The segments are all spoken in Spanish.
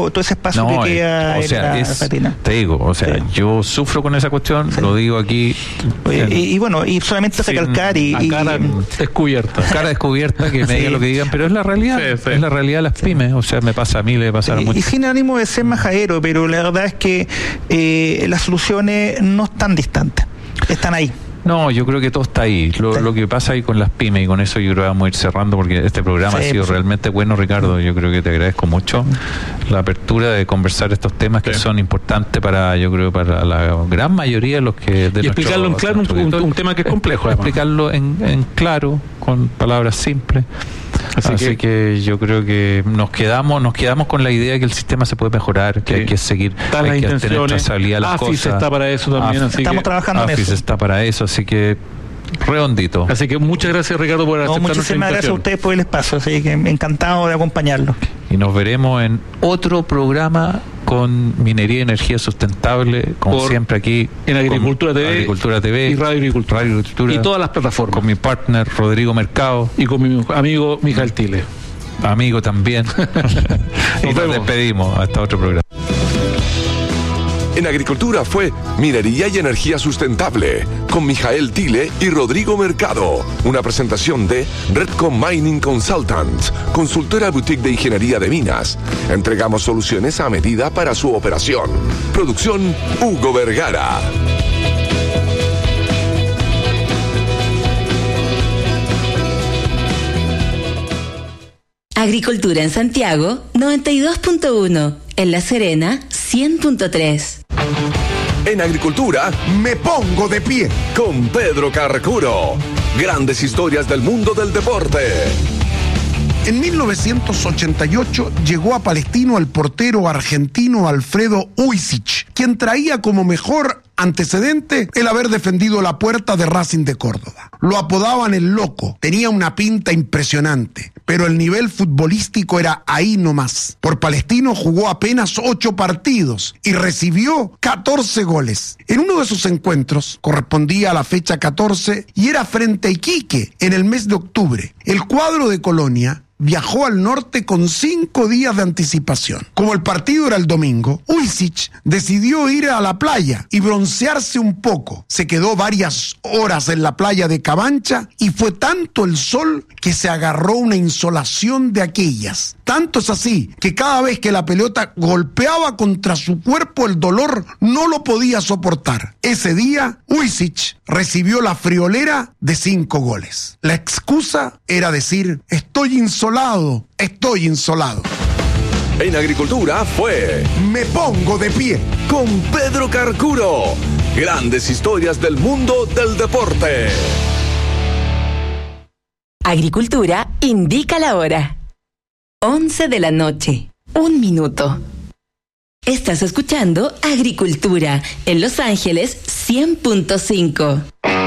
todo ese espacio que queda en la retina. Te digo, yo sufro con esa cuestión, lo digo aquí. Y solamente recalcar cara descubierta. Cara descubierta, que me digan lo que digan, pero es la realidad, es la realidad de las pymes, me pasa a mí, le pasa a muchos. Y sin ánimo de ser majadero, pero la verdad es que las soluciones no están distantes, están ahí. No, yo creo que todo está ahí. Lo que pasa ahí con las pymes, y con eso yo creo que vamos a ir cerrando, porque este programa ha sido realmente bueno, Ricardo. Yo creo que te agradezco mucho la apertura de conversar estos temas que son importantes para, yo creo, para la gran mayoría de los que... y explicarlo en claro, un tema que es complejo. Explicarlo en claro, con palabras simples. Así que yo creo que nos quedamos con la idea de que el sistema se puede mejorar, que hay que seguir, hay que tener trazabilidad de las cosas. AFIS está para eso también. Estamos trabajando en eso. AFIS está para eso, así que redondito. Así que muchas gracias, Ricardo, por aceptar nuestra invitación. Muchísimas gracias a ustedes por el espacio, así que encantado de acompañarlo. Y nos veremos en otro programa con Minería y Energía Sustentable, como siempre aquí en Agricultura TV y Radio Agricultura y todas las plataformas, con mi partner Rodrigo Mercado y con mi amigo Mijael Tile, amigo también. Nos despedimos hasta otro programa. En Agricultura fue Minería y Energía Sustentable con Mijael Tile y Rodrigo Mercado. Una presentación de Redcom Mining Consultants, consultora boutique de ingeniería de minas. Entregamos soluciones a medida para su operación. Producción Hugo Vergara. Agricultura en Santiago, 92.1. En La Serena, 100.3. En Agricultura, me pongo de pie con Pedro Carcuro. Grandes historias del mundo del deporte. En 1988 llegó a Palestino el portero argentino Alfredo Uisic, quien traía como mejor antecedente el haber defendido la puerta de Racing de Córdoba. Lo apodaban el Loco, tenía una pinta impresionante, pero el nivel futbolístico era ahí nomás. Por Palestino jugó apenas 8 partidos y recibió 14 goles. En uno de esos encuentros, correspondía a la fecha 14 y era frente a Iquique en el mes de octubre. El cuadro de Colonia viajó al norte con 5 días de anticipación. Como el partido era el domingo, Uisic decidió ir a la playa y broncearse un poco. Se quedó varias horas en la playa de Cabancha y fue tanto el sol que se agarró una insolación de aquellas. Tanto es así que cada vez que la pelota golpeaba contra su cuerpo, el dolor no lo podía soportar. Ese día, Uisic recibió la friolera de 5 goles. La excusa era decir: estoy insolado. En Agricultura fue Me pongo de pie con Pedro Carcuro. Grandes historias del mundo del deporte. Agricultura indica la hora. 11 de la noche, 1 minuto. Estás escuchando Agricultura en Los Ángeles 100.5.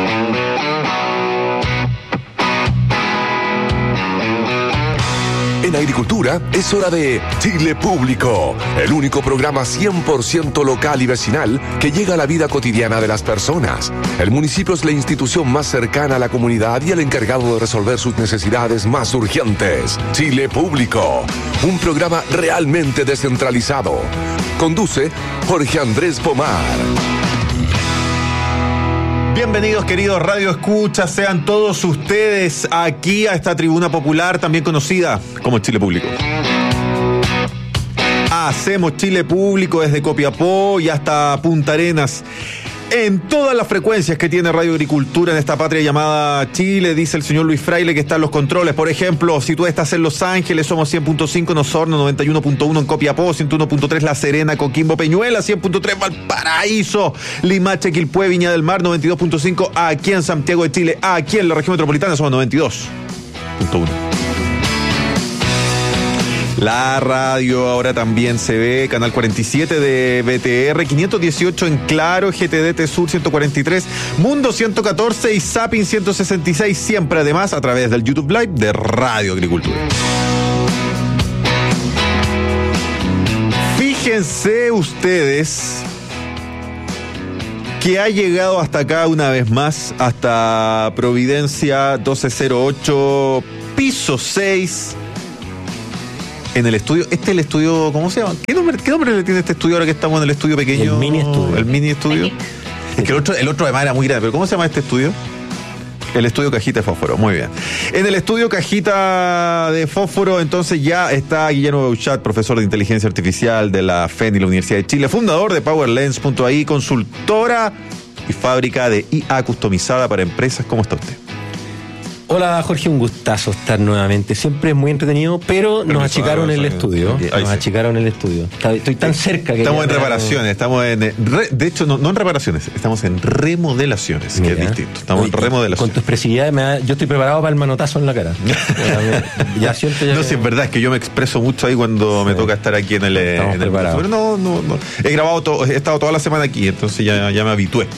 En Agricultura es hora de Chile Público, el único programa 100% local y vecinal que llega a la vida cotidiana de las personas. El municipio es la institución más cercana a la comunidad y el encargado de resolver sus necesidades más urgentes. Chile Público, un programa realmente descentralizado. Conduce Jorge Andrés Pomar. Bienvenidos, queridos Radio Escuchas, sean todos ustedes aquí a esta tribuna popular, también conocida como Chile Público. Hacemos Chile Público desde Copiapó y hasta Punta Arenas. En todas las frecuencias que tiene Radio Agricultura en esta patria llamada Chile, dice el señor Luis Fraile que están los controles. Por ejemplo, si tú estás en Los Ángeles, somos 100.5 en Osorno, 91.1 en Copiapó, 101.3 La Serena, Coquimbo, Peñuela, 100.3 Valparaíso, Limache, Quilpué, Viña del Mar, 92.5 aquí en Santiago de Chile, aquí en la región metropolitana somos 92.1. La radio ahora también se ve, canal 47 de BTR, 518 en Claro, GTDT Sur 143, Mundo 114 y Zapping 166, siempre además a través del YouTube Live de Radio Agricultura. Fíjense ustedes que ha llegado hasta acá una vez más, hasta Providencia 1208, piso 6, en el estudio. El estudio, ¿cómo se llama? ¿Qué nombre le tiene este estudio ahora que estamos en el estudio pequeño? El mini estudio. El mini estudio. Es que el otro además era muy grande, pero ¿cómo se llama este estudio? El estudio Cajita de Fósforo, muy bien. En el estudio Cajita de Fósforo, entonces ya está Guillermo Beuchat, profesor de inteligencia artificial de la FEN y la Universidad de Chile, fundador de PowerLens.ai, consultora y fábrica de IA customizada para empresas. ¿Cómo está usted? Hola Jorge, un gustazo estar nuevamente. Siempre es muy entretenido, pero nos achicaron el estudio. Nos achicaron el estudio. Estoy tan cerca que... Estamos en reparaciones, estamos en... De hecho, no en reparaciones, estamos en remodelaciones, que es distinto. Estamos en remodelaciones. Con tu expresividad, yo estoy preparado para el manotazo en la cara. Ya siento ya... No, si es verdad, es que yo me expreso mucho ahí cuando me toca estar aquí en el... Pero no. He estado toda la semana aquí, entonces ya me habitué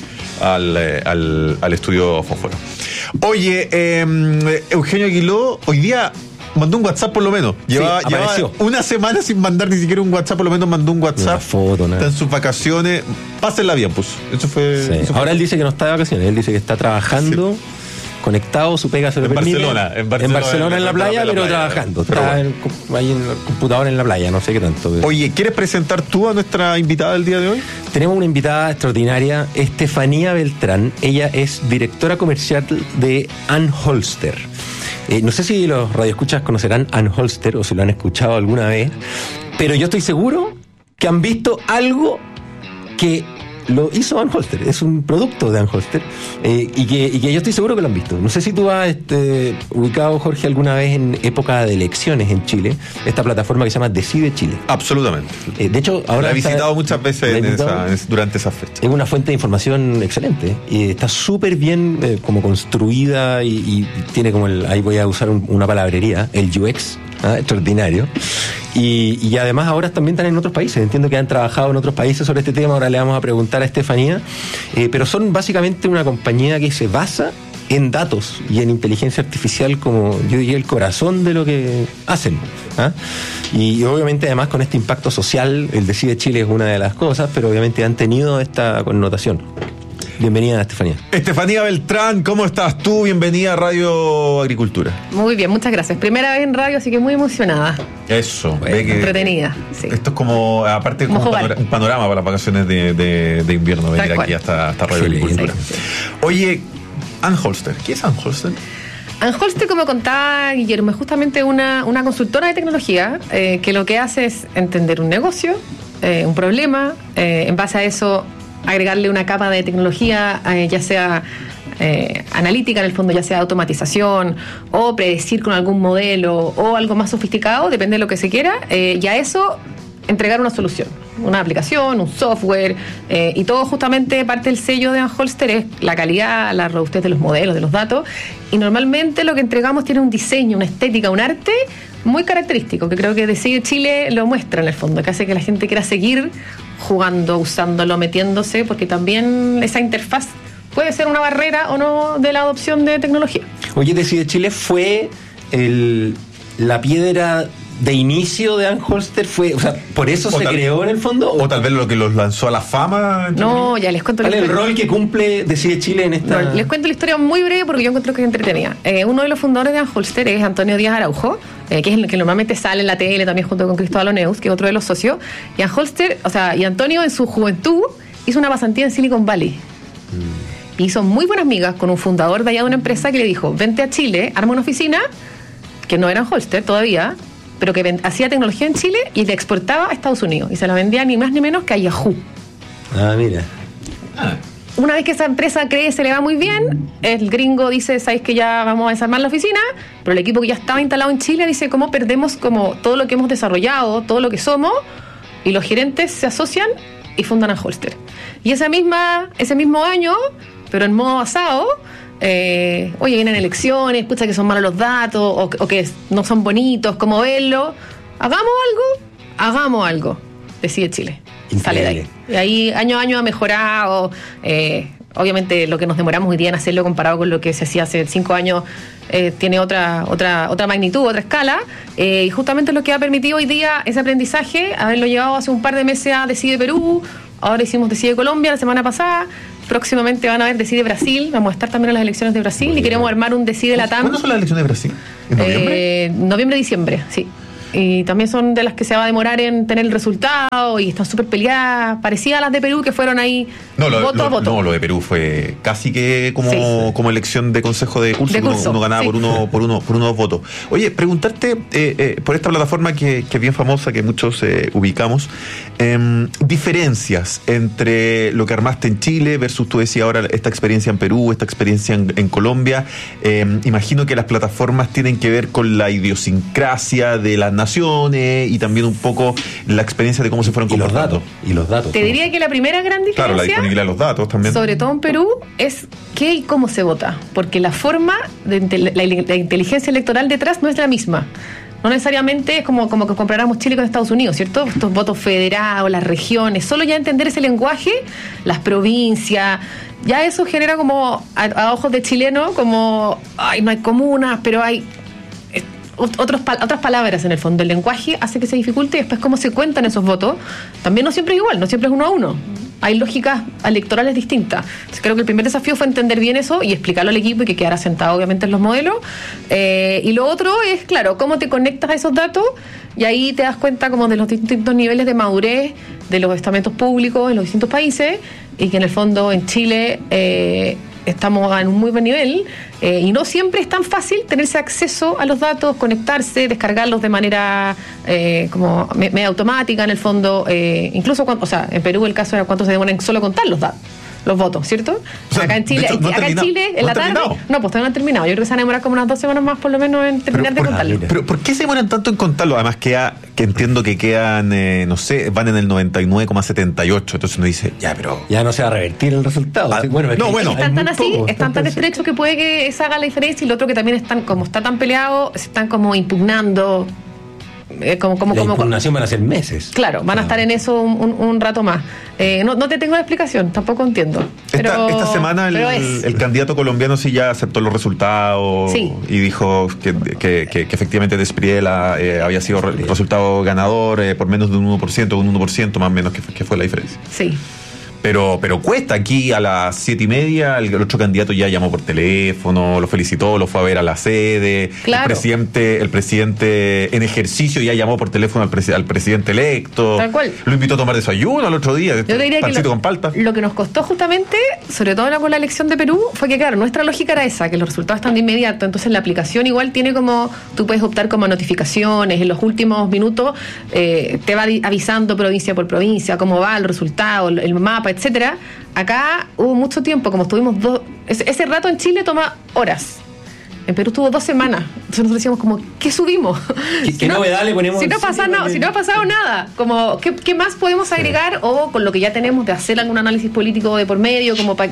al estudio Fósforo. Oye, Eugenio Aguiló, hoy día mandó un WhatsApp por lo menos. Llevaba una semana sin mandar ni siquiera un WhatsApp, por lo menos mandó un WhatsApp. Una foto, nada. Está en sus vacaciones. Pásenla bien, pues. Eso fue. Sí. Ahora él dice que no está de vacaciones, él dice que está trabajando. Sí. Conectado, su pega se lo permite. En Barcelona en la playa, pero trabajando. Está ahí en el computador en la playa, no sé qué tanto. Pero... Oye, ¿quieres presentar tú a nuestra invitada del día de hoy? Tenemos una invitada extraordinaria, Estefanía Beltrán. Ella es directora comercial de Anholster. No sé si los radioescuchas conocerán Anholster o si lo han escuchado alguna vez, pero yo estoy seguro que han visto algo que lo hizo Anholster, es un producto de Anholster, y que yo estoy seguro que lo han visto. No sé si tú has ubicado, Jorge, alguna vez en época de elecciones en Chile, esta plataforma que se llama Decide Chile. Absolutamente. De hecho, ahora la he visitado muchas veces durante esa fecha. Es una fuente de información excelente, y está súper bien como construida, y tiene como ahí voy a usar una palabrería, el UX, extraordinario. Y además ahora también están en otros países. Entiendo que han trabajado en otros países sobre este tema. Ahora le vamos a preguntar a Estefanía. Pero son básicamente una compañía que se basa en datos y en inteligencia artificial, como yo diría, el corazón de lo que hacen. Y obviamente además con este impacto social, el Decide Chile es una de las cosas, pero obviamente han tenido esta connotación. Bienvenida, Estefanía. Estefanía Beltrán, ¿cómo estás tú? Bienvenida a Radio Agricultura. Muy bien, muchas gracias. Primera vez en radio, así que muy emocionada. Eso. Bueno, entretenida, sí. Esto es como, aparte, como un panorama para las vacaciones de invierno, venir aquí hasta Radio Agricultura. Sí. Oye, Anholster, ¿qué es Anholster? Anholster, como contaba Guillermo, es justamente una consultora de tecnología que lo que hace es entender un negocio, un problema, en base a eso agregarle una capa de tecnología, ya sea analítica en el fondo, ya sea automatización o predecir con algún modelo o algo más sofisticado, depende de lo que se quiera, y a eso entregar una solución, una aplicación, un software, y todo justamente parte del sello de Anholster es la calidad, la robustez de los modelos, de los datos, y normalmente lo que entregamos tiene un diseño, una estética, un arte muy característico, que creo que Decide Chile lo muestra en el fondo, que hace que la gente quiera seguir jugando, usándolo, metiéndose, porque también esa interfaz puede ser una barrera o no de la adopción de tecnología. Oye, Decide Chile fue la piedra de inicio de Anholster, o sea, por eso se creó en el fondo. O tal vez lo que los lanzó a la fama. No, ya les cuento. ¿Cuál es el rol que cumple Decide Chile en esta? No, les cuento la historia muy breve porque yo encuentro que es entretenida. Uno de los fundadores de Anholster es Antonio Díaz Araujo, que es el que normalmente sale en la tele también junto con Cristóbal Oneus, que es otro de los socios. Y Anholster, y Antonio en su juventud hizo una pasantía en Silicon Valley. Y hizo muy buenas migas con un fundador de allá de una empresa que le dijo: vente a Chile, arma una oficina, que no era Anholster todavía, pero que hacía tecnología en Chile y la exportaba a Estados Unidos. Y se la vendía ni más ni menos que a Yahoo. Mira. Una vez que esa empresa crece, le va muy bien, el gringo dice: ¿sabes que ya vamos a desarmar la oficina? Pero el equipo que ya estaba instalado en Chile dice: ¿cómo perdemos como todo lo que hemos desarrollado, todo lo que somos? Y los gerentes se asocian y fundan Anholster. Y ese mismo año, pero en modo asado, vienen elecciones, pucha que son malos los datos, o que no son bonitos, ¿cómo verlo? Hagamos algo. Decide Chile. Increíble. Sale de ahí. Y ahí año a año ha mejorado. Obviamente lo que nos demoramos hoy día en hacerlo comparado con lo que se hacía hace 5 años tiene otra magnitud, otra escala, y justamente lo que ha permitido hoy día ese aprendizaje, haberlo llevado hace un par de meses a Decide Perú, ahora hicimos Decide Colombia la semana pasada, próximamente van a ver Decide Brasil, vamos a estar también en las elecciones de Brasil y queremos armar un Decide Latam. ¿Cuándo son las elecciones de Brasil? ¿En noviembre? Noviembre, diciembre, sí. Y también son de las que se va a demorar en tener el resultado y están súper peleadas, parecidas a las de Perú que fueron ahí voto a voto. No, lo de Perú fue casi que como elección de consejo de curso, uno ganaba por unos votos. Oye, preguntarte por esta plataforma que es bien famosa, que muchos ubicamos, diferencias entre lo que armaste en Chile versus, tú decías ahora, esta experiencia en Perú, esta experiencia en Colombia. Imagino que las plataformas tienen que ver con la idiosincrasia de las naciones y también un poco la experiencia de cómo se fueron comportando. Y los datos. Te diría que la primera gran diferencia, claro, la disponibilidad de los datos también, sobre todo en Perú, es qué y cómo se vota, porque la forma de la inteligencia electoral detrás no es la misma. No necesariamente es como que comparáramos Chile con Estados Unidos, ¿cierto? Estos votos federados, las regiones, solo ya entender ese lenguaje, las provincias, ya eso genera como a ojos de chileno como, ay, no hay comunas, pero hay otras palabras en el fondo. El lenguaje hace que se dificulte y después cómo se cuentan esos votos también no siempre es igual, no siempre es 1-1. Hay lógicas electorales distintas. Entonces, creo que el primer desafío fue entender bien eso y explicarlo al equipo y que quedara sentado obviamente en los modelos. Y lo otro es, claro, cómo te conectas a esos datos y ahí te das cuenta como de los distintos niveles de madurez de los estamentos públicos en los distintos países y que en el fondo en Chile estamos en un muy buen nivel y no siempre es tan fácil tenerse acceso a los datos, conectarse, descargarlos de manera como media automática en el fondo, incluso en Perú el caso era cuánto se demora en solo contar los votos, ¿cierto? O sea, acá en Chile, en la tarde, no, pues todavía no han terminado. Yo creo que se van a demorar como unas 2 semanas más por lo menos en terminar de contarlo. Pero ¿por qué se demoran tanto en contarlo? Además que entiendo que quedan, no sé, van en el 99,78, entonces uno dice, ya no se va a revertir el resultado. Están tan estrechos que puede que esa haga la diferencia, y lo otro que también están, como está tan peleado, se están como impugnando. La impugnación van a ser meses. Claro, van a estar en eso un rato más. No te tengo la explicación, tampoco entiendo. Esta semana el candidato colombiano sí ya aceptó los resultados y dijo que efectivamente Despriela había sido el resultado ganador por menos de un 1% más o menos, que fue la diferencia. Sí. Pero cuesta. Aquí a las 7:30 el otro candidato ya llamó por teléfono, lo felicitó, lo fue a ver a la sede. Claro. El presidente en ejercicio ya llamó por teléfono al presidente electo. Tal cual. Lo invitó a tomar desayuno al otro día. Yo diría pancito con palta. Lo que nos costó justamente, sobre todo con la elección de Perú, fue que claro, nuestra lógica era esa, que los resultados están de inmediato. Entonces la aplicación igual tiene como, tú puedes optar como notificaciones, en los últimos minutos te va avisando provincia por provincia cómo va el resultado, el mapa, etcétera. Acá hubo mucho tiempo, como estuvimos ese rato en Chile toma horas. En Perú estuvo 2 semanas. Entonces nosotros decíamos como, ¿qué subimos? ¿Qué novedad le ponemos? Si no ha pasado nada, como ¿qué más podemos agregar? O con lo que ya tenemos de hacer algún análisis político de por medio, como para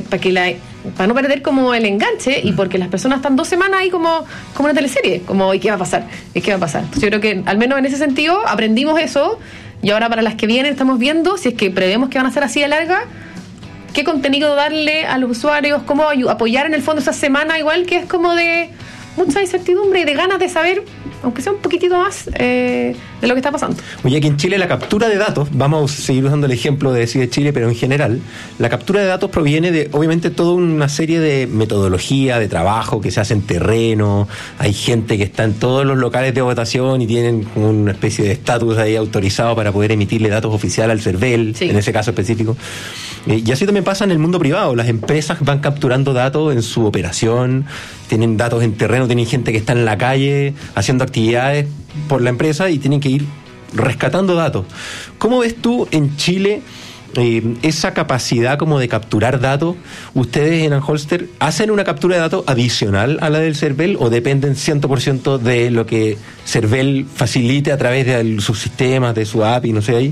no perder como el enganche, y porque las personas están 2 semanas ahí como una teleserie, como ¿y qué va a pasar? Entonces yo creo que al menos en ese sentido aprendimos eso. Y ahora para las que vienen estamos viendo, si es que prevemos que van a ser así de larga, qué contenido darle a los usuarios, cómo apoyar en el fondo esa semana, igual que es como de mucha incertidumbre y de ganas de saber, aunque sea un poquitito más, de lo que está pasando. Oye, aquí en Chile la captura de datos, vamos a seguir usando el ejemplo de Decide Chile, pero en general, la captura de datos proviene de, obviamente, toda una serie de metodología, de trabajo que se hace en terreno. Hay gente que está en todos los locales de votación y tienen una especie de estatus ahí autorizado para poder emitirle datos oficiales al CERVEL, en ese caso específico. Y así también pasa en el mundo privado. Las empresas van capturando datos en su operación, tienen datos en terreno, tienen gente que está en la calle haciendo actividades por la empresa y tienen que ir rescatando datos. ¿Cómo ves tú en Chile esa capacidad como de capturar datos? ¿Ustedes en Anholster hacen una captura de datos adicional a la del CERVEL o dependen 100% de lo que CERVEL facilite a través de sus sistemas, de su API, no sé ahí?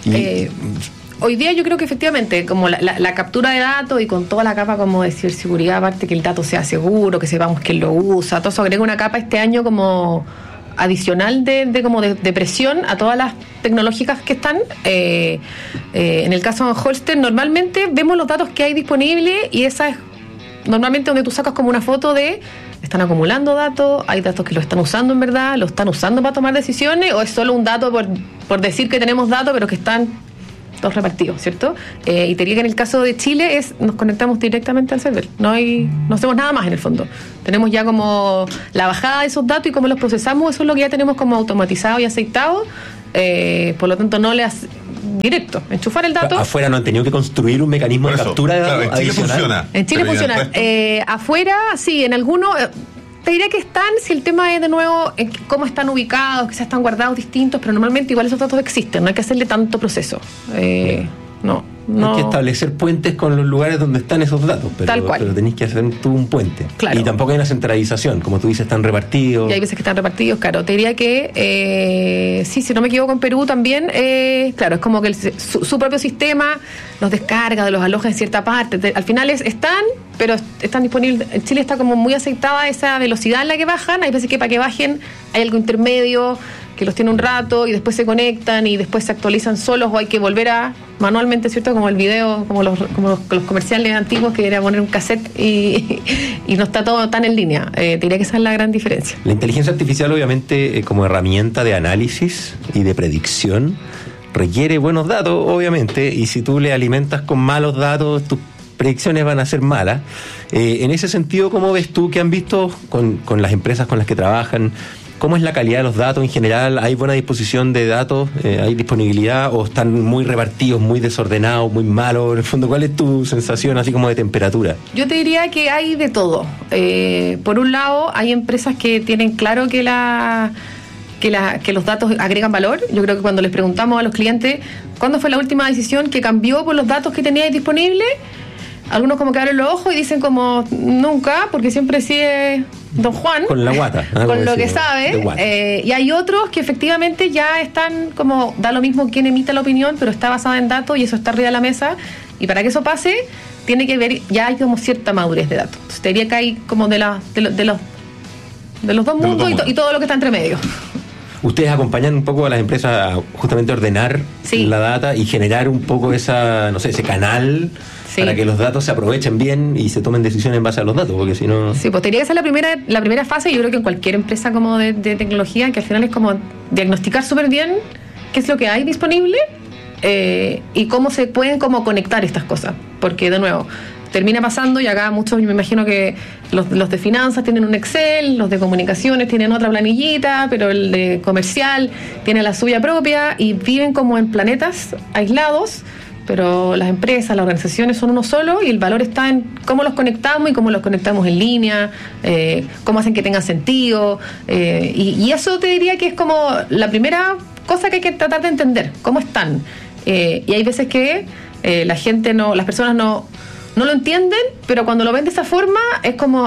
Hoy día yo creo que efectivamente como la captura de datos y con toda la capa como de ciberseguridad, aparte que el dato sea seguro, que sepamos quién lo usa, todo eso agrega una capa este año como adicional de presión a todas las tecnológicas que están. En el caso de Anholster normalmente vemos los datos que hay disponibles y esa es normalmente donde tú sacas como una foto de están acumulando datos, hay datos que lo están usando en verdad, lo están usando para tomar decisiones, o es solo un dato por decir que tenemos datos pero que están todos repartidos, ¿cierto? Y te diría que en el caso de Chile nos conectamos directamente al server. No hacemos nada más en el fondo. Tenemos ya como la bajada de esos datos y cómo los procesamos, eso es lo que ya tenemos como automatizado y aceitado. Por lo tanto, no le hace directo, enchufar el dato. Pero afuera no han tenido que construir un mecanismo de captura de datos adicional. En Chile funciona. Afuera, sí, en algunos... Te diré que están, si el tema es de nuevo cómo están ubicados, quizás están guardados distintos, pero normalmente igual esos datos existen, no hay que hacerle tanto proceso. No. Hay que establecer puentes con los lugares donde están esos datos, Tal cual. Pero tenéis que hacer tú un puente. Claro. Y tampoco hay una centralización, como tú dices, están repartidos. Y hay veces que están repartidos, claro. Te diría que, sí, si no me equivoco, en Perú también, claro, es como que su propio sistema los descarga, los aloja en cierta parte. Al final están, pero están disponibles. En Chile está como muy aceitada esa velocidad en la que bajan. Hay veces que para que bajen hay algo intermedio que los tiene un rato y después se conectan y después se actualizan solos o hay que volver a manualmente, ¿cierto? Como el video, como los comerciales antiguos que era poner un cassette y no está todo tan en línea. Te diría que esa es la gran diferencia. La inteligencia artificial, obviamente, como herramienta de análisis y de predicción, requiere buenos datos, obviamente, y si tú le alimentas con malos datos, tus predicciones van a ser malas. En ese sentido, ¿cómo ves tú que han visto con las empresas con las que trabajan? ¿Cómo es la calidad de los datos en general? ¿Hay buena disposición de datos? ¿Hay disponibilidad? ¿O están muy repartidos, muy desordenados, muy malos? En el fondo, ¿cuál es tu sensación así como de temperatura? Yo te diría que hay de todo. Por un lado, hay empresas que tienen claro que los datos agregan valor. Yo creo que cuando les preguntamos a los clientes ¿cuándo fue la última decisión que cambió por los datos que teníais disponibles? Algunos como que abren los ojos y dicen como nunca, porque siempre sigue Don Juan con la guata, con lo que sabe, y hay otros que efectivamente ya están como, da lo mismo quién emita la opinión, pero está basada en datos y eso está arriba de la mesa, y para que eso pase tiene que ver, ya hay como cierta madurez de datos. Entonces te diría que hay como de los dos mundos y todo lo que está entre medio. Ustedes acompañan un poco a las empresas a justamente ordenar la data y generar un poco ese canal para que los datos se aprovechen bien y se tomen decisiones en base a los datos, porque si no... Sí, pues te diría que esa es la primera fase. Yo creo que en cualquier empresa como de tecnología, que al final es como diagnosticar súper bien qué es lo que hay disponible y cómo se pueden como conectar estas cosas, porque de nuevo termina pasando, y acá muchos, me imagino que los de finanzas tienen un Excel, los de comunicaciones tienen otra planillita, pero el de comercial tiene la suya propia y viven como en planetas aislados, pero las empresas, las organizaciones son uno solo y el valor está en cómo los conectamos y cómo los conectamos en línea, cómo hacen que tengan sentido, y eso te diría que es como la primera cosa que hay que tratar de entender, cómo están. Y hay veces que la gente las personas no lo entienden, pero cuando lo ven de esa forma es como,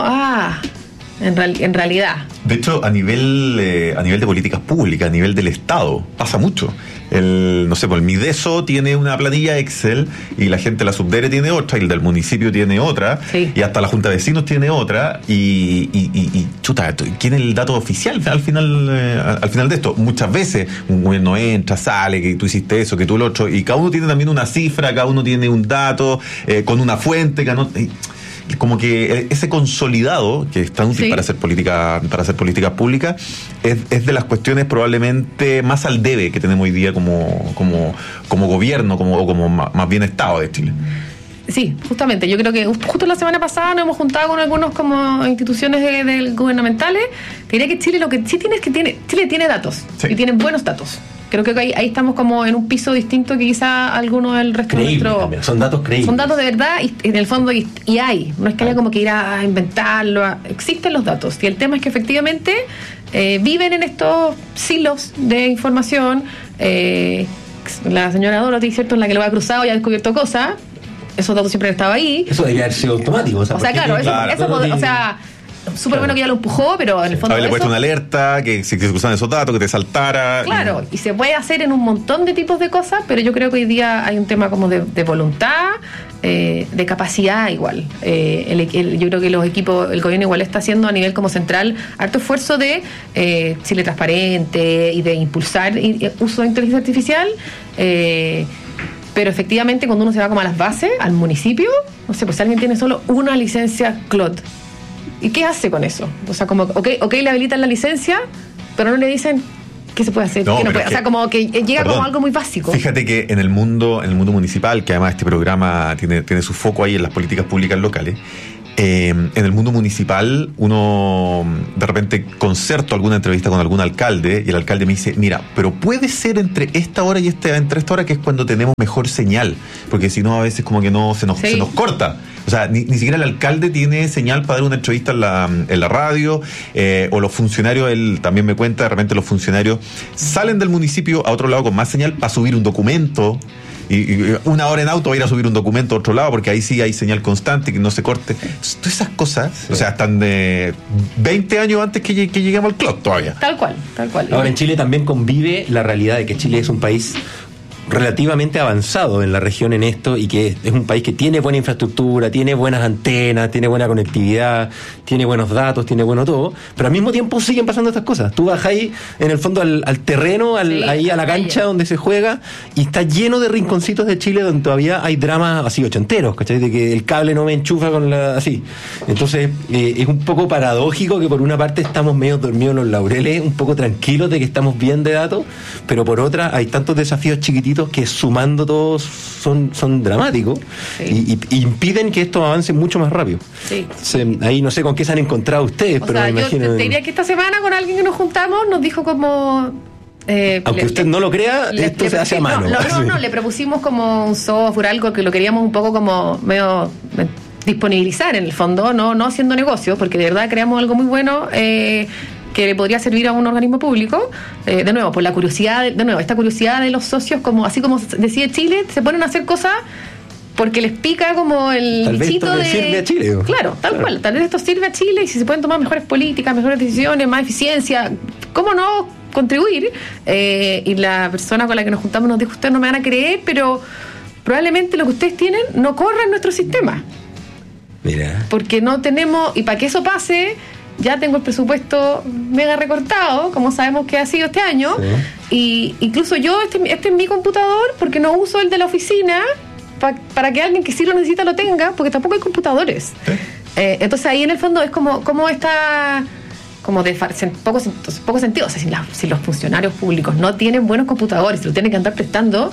en realidad. De hecho, a nivel de políticas públicas, a nivel del Estado, pasa mucho. El Mideso tiene una planilla Excel y la gente de la Subdere tiene otra y el del municipio tiene otra, y hasta la Junta de Vecinos tiene otra, y chuta, ¿quién es el dato oficial al final de esto? Muchas veces un gobierno entra, sale, que tú hiciste eso, que tú lo otro, y cada uno tiene también una cifra, cada uno tiene un dato con una fuente, como que ese consolidado que es tan útil para hacer políticas públicas es de las cuestiones probablemente más al debe que tenemos hoy día como gobierno o como más bien Estado de Chile. Sí, justamente, yo creo que justo la semana pasada nos hemos juntado con algunos como instituciones gubernamentales. Te diría que Chile lo que sí tiene es que Chile tiene datos y tiene buenos datos. Creo que ahí estamos como en un piso distinto que quizá algunos del resto de nuestro... Son datos creíbles. Son datos de verdad y en el fondo y hay. No es que haya como que ir a inventarlo. Existen los datos. Y el tema es que efectivamente viven en estos silos de información. La señora Dorothy, ¿cierto?, en la que lo ha cruzado y ha descubierto cosas. Esos datos siempre han estado ahí. Eso debería haber sido automático. O sea claro, o sea... Súper bueno que ya lo empujó, pero en el fondo... Haberle puesto una alerta, que si se usan esos datos, que te saltara... Claro, y se puede hacer en un montón de tipos de cosas, pero yo creo que hoy día hay un tema como de voluntad, de capacidad igual. Yo creo que los equipos, el gobierno igual está haciendo a nivel como central harto esfuerzo de Chile transparente y de impulsar el uso de inteligencia artificial, pero efectivamente cuando uno se va como a las bases, al municipio, no sé, pues si alguien tiene solo una licencia Claude, ¿y qué hace con eso? O sea, como, ok, le habilitan la licencia, pero no le dicen qué se puede hacer, qué no puede. O sea, como que llega como algo muy básico. Fíjate que en el mundo municipal, que además este programa tiene su foco ahí en las políticas públicas locales, en el mundo municipal uno de repente concerto alguna entrevista con algún alcalde y el alcalde me dice, mira, pero puede ser entre esta hora y entre esta hora que es cuando tenemos mejor señal, porque si no a veces como que no se nos corta. O sea, ni siquiera el alcalde tiene señal para dar una entrevista en la radio, o los funcionarios, él también me cuenta, de repente los funcionarios salen del municipio a otro lado con más señal para subir un documento. Y una hora en auto va a ir a subir un documento a otro lado porque ahí sí hay señal constante, que no se corte. Todas esas cosas, o sea, están de 20 años antes que lleguemos al clock todavía. Tal cual. Ahora, en Chile también convive la realidad de que Chile es un país relativamente avanzado en la región en esto y que es un país que tiene buena infraestructura, tiene buenas antenas, tiene buena conectividad, tiene buenos datos, tiene bueno todo, pero al mismo tiempo siguen pasando estas cosas. Tú vas ahí en el fondo al terreno, ahí a la cancha donde se juega y está lleno de rinconcitos de Chile donde todavía hay dramas así ochenteros, ¿cachai? De que el cable no me enchufa así. Entonces es un poco paradójico que por una parte estamos medio dormidos en los laureles, un poco tranquilos de que estamos bien de datos, pero por otra hay tantos desafíos chiquititos que sumando todos son dramáticos y impiden que esto avance mucho más rápido. Ahí no sé con qué se han encontrado ustedes, pero me imagino. Yo te diría que esta semana con alguien que nos juntamos nos dijo como... aunque usted no lo crea, esto se hace a mano. No, le propusimos como un software, algo que lo queríamos un poco como medio disponibilizar en el fondo, no haciendo negocio, porque de verdad creamos algo muy bueno que le podría servir a un organismo público, de nuevo, por la curiosidad, esta curiosidad de los socios, como así como decide Chile, se ponen a hacer cosas porque les pica como el bichito de... sirve a Chile. Claro, tal cual, tal vez esto sirve a Chile y si se pueden tomar mejores políticas, mejores decisiones, más eficiencia, ¿cómo no contribuir? Y la persona con la que nos juntamos nos dijo, ustedes no me van a creer, pero probablemente lo que ustedes tienen no corre en nuestro sistema. Mira. Porque no tenemos, y para que eso pase... Ya tengo el presupuesto mega recortado, como sabemos que ha sido este año, y incluso yo, este es mi computador, porque no uso el de la oficina, para que alguien que sí lo necesita lo tenga, porque tampoco hay computadores. Entonces ahí en el fondo es como está... como de poco sentido. O sea, si los funcionarios públicos no tienen buenos computadores, se lo tienen que andar prestando...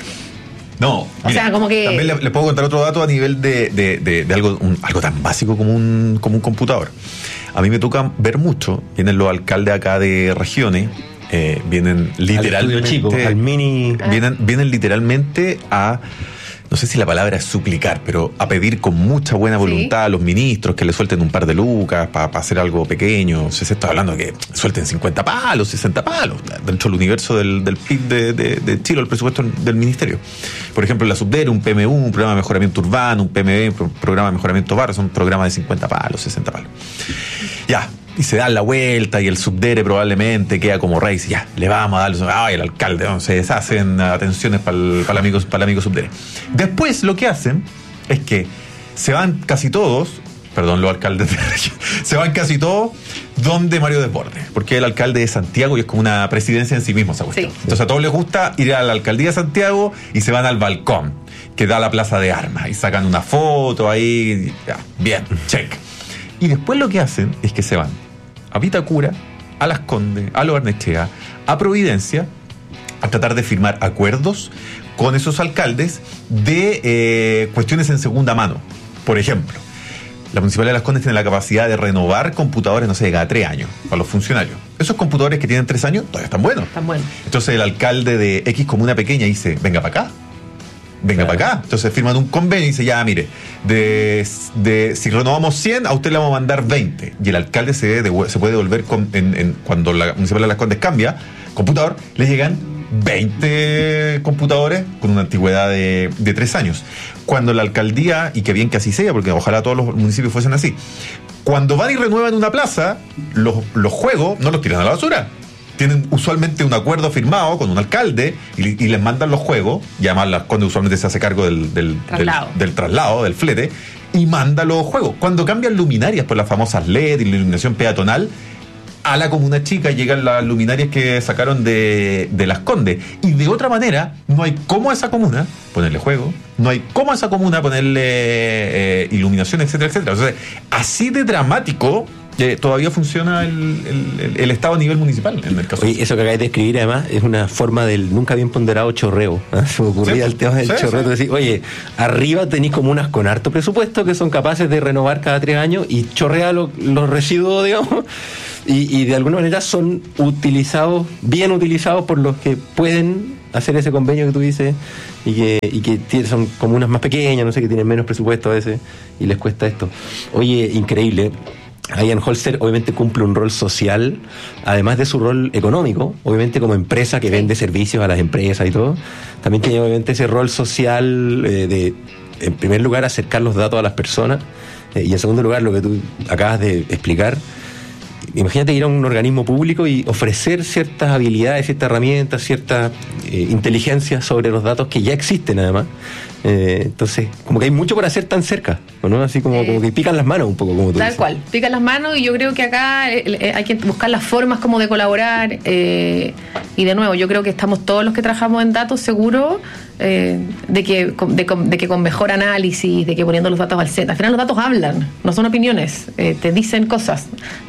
No, o sea, como que... También le puedo contar otro dato a nivel de algo tan básico como un computador. A mí me toca ver mucho, vienen los alcaldes acá de regiones, vienen literalmente... Chico, al mini... Vienen literalmente a... No sé si la palabra es suplicar, pero a pedir con mucha buena voluntad a los ministros que le suelten un par de lucas para hacer algo pequeño. Se está hablando de que suelten 50 palos, 60 palos dentro del universo del PIB de Chile, el presupuesto del ministerio. Por ejemplo, la Subdere, un PMU, un programa de mejoramiento urbano, un PMB, un programa de mejoramiento barrio, son programas de 50 palos, 60 palos. Ya. Y se dan la vuelta y el Subdere probablemente queda como rey. Y ya, le vamos a dar... Ay, el alcalde, ¿no? Se deshacen atenciones para el amigo Subdere. Después lo que hacen es que se van casi todos, perdón, los alcaldes de la región, se van casi todos donde Mario Desbordes, porque el alcalde de Santiago y es como una presidencia en sí mismo esa cuestión. Entonces a todos les gusta ir a la alcaldía de Santiago y se van al balcón que da a la plaza de armas y sacan una foto ahí. Ya, bien, check. Y después lo que hacen es que se van a Vitacura, a Las Condes, a Lo Barnechea, a Providencia, a tratar de firmar acuerdos con esos alcaldes de cuestiones en segunda mano. Por ejemplo, la Municipalidad de Las Condes tiene la capacidad de renovar computadores, no sé, cada 3 años para los funcionarios. Esos computadores que tienen 3 años todavía están buenos. Entonces el alcalde de X comuna pequeña dice, venga para acá. Venga para acá. Entonces firman un convenio y dice, ya, mire, si renovamos 100, a usted le vamos a mandar 20. Y el alcalde se puede devolver cuando la Municipalidad de Las Condes cambia computador, le llegan 20 computadores con una antigüedad de 3 años. Cuando la alcaldía, y que bien que así sea, porque ojalá todos los municipios fuesen así, cuando van y renuevan una plaza, los juegos no los tiran a la basura. Tienen usualmente un acuerdo firmado con un alcalde y les mandan los juegos, y además Las Condes usualmente se hace cargo del traslado, del flete, y manda los juegos. Cuando cambian luminarias por las famosas LED y la iluminación peatonal, a la comuna chica llegan las luminarias que sacaron de Las Condes. Y de otra manera, no hay cómo a esa comuna ponerle juego, no hay cómo a esa comuna ponerle iluminación, etcétera, etcétera. O sea, así de dramático Todavía funciona el Estado a nivel municipal en el caso. Oye, eso que acabas de escribir además es una forma del nunca bien ponderado chorreo. Se me ocurría el tema del chorreo. Decir, oye, arriba tenéis comunas con harto presupuesto que son capaces de renovar cada 3 años y chorrea los residuos, digamos, y de alguna manera son bien utilizados por los que pueden hacer ese convenio que tú dices y que son comunas más pequeñas, no sé, que tienen menos presupuesto a veces y les cuesta esto. Oye, increíble. Ian Holzer obviamente cumple un rol social, además de su rol económico, obviamente como empresa que vende servicios a las empresas y todo, también tiene obviamente ese rol social de, en primer lugar, acercar los datos a las personas, y en segundo lugar, lo que tú acabas de explicar. Imagínate ir a un organismo público y ofrecer ciertas habilidades, ciertas herramientas, cierta inteligencia sobre los datos que ya existen además. Entonces, como que hay mucho por hacer tan cerca, ¿no? Así como que pican las manos un poco, como tú tal dices. cual, pican las manos, y yo creo que acá hay que buscar las formas como de colaborar, y de nuevo, yo creo que estamos todos los que trabajamos en datos seguros de que con mejor análisis, de que poniendo los datos al centro, al final los datos hablan, no son opiniones, te dicen cosas,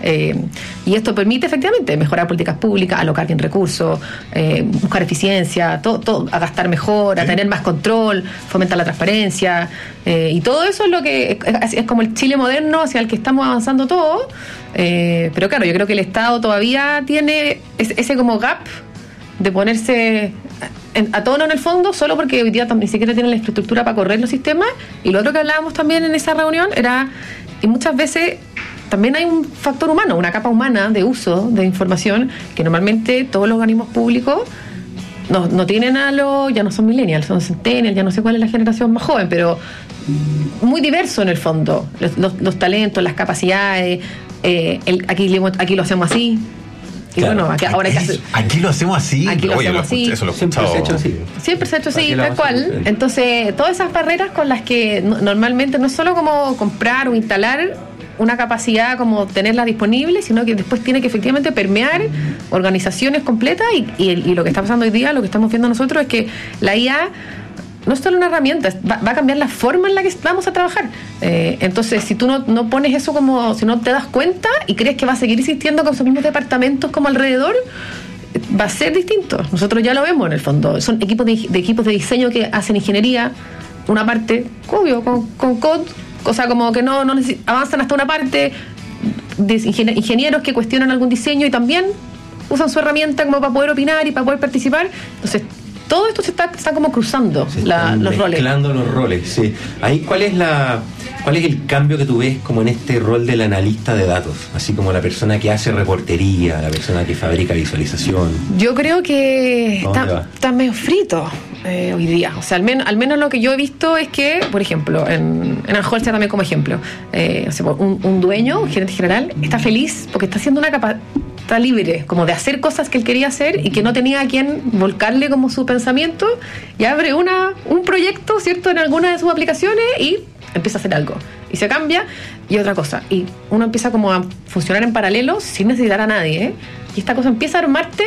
y esto permite efectivamente mejorar políticas públicas, alocar bien recursos, buscar eficiencia, todo, a gastar mejor, a tener más control, fomentar la transparencia, y todo eso es lo que es como el Chile moderno hacia el que estamos avanzando todos, pero claro, yo creo que el Estado todavía tiene ese como gap de ponerse a tono en el fondo, solo porque hoy día ni siquiera tienen la infraestructura para correr los sistemas. Y lo otro que hablábamos también en esa reunión era, y muchas veces también hay un factor humano, una capa humana de uso de información que normalmente todos los organismos públicos no tienen ya no son millennials, son centennials, ya no sé cuál es la generación más joven, pero muy diverso en el fondo, los talentos, las capacidades, aquí lo hacemos así. Y claro, bueno, ahora hay que hacer. Aquí lo hacemos así. Aquí lo hacemos así. Eso lo siempre se ha hecho así. Siempre se ha hecho así, tal cual. Entonces, todas esas barreras con las que normalmente no es solo como comprar o instalar una capacidad, como tenerla disponible, sino que después tiene que efectivamente permear organizaciones completas, y lo que está pasando hoy día, lo que estamos viendo nosotros, es que la IA no es solo una herramienta, va a cambiar la forma en la que vamos a trabajar. Entonces, si tú no pones eso como, si no te das cuenta y crees que va a seguir existiendo con esos mismos departamentos como alrededor, va a ser distinto. Nosotros ya lo vemos en el fondo. Son equipos de diseño que hacen ingeniería, una parte, obvio, con code, o sea, como que no avanzan hasta una parte, de ingenieros que cuestionan algún diseño y también usan su herramienta como para poder opinar y para poder participar. Entonces, todo esto se está como cruzando los roles. Mezclando los roles, sí. Ahí, ¿cuál es el cambio que tú ves como en este rol del analista de datos? Así como la persona que hace reportería, la persona que fabrica visualización. Yo creo que está medio frito hoy día. O sea, al menos lo que yo he visto es que, por ejemplo, en Holster también como ejemplo, un dueño, un gerente general, está feliz porque está haciendo está libre como de hacer cosas que él quería hacer y que no tenía a quien volcarle como su pensamiento, y abre un proyecto, ¿cierto?, en alguna de sus aplicaciones y empieza a hacer algo y se cambia y otra cosa, y uno empieza como a funcionar en paralelo sin necesitar a nadie, y esta cosa empieza a armarte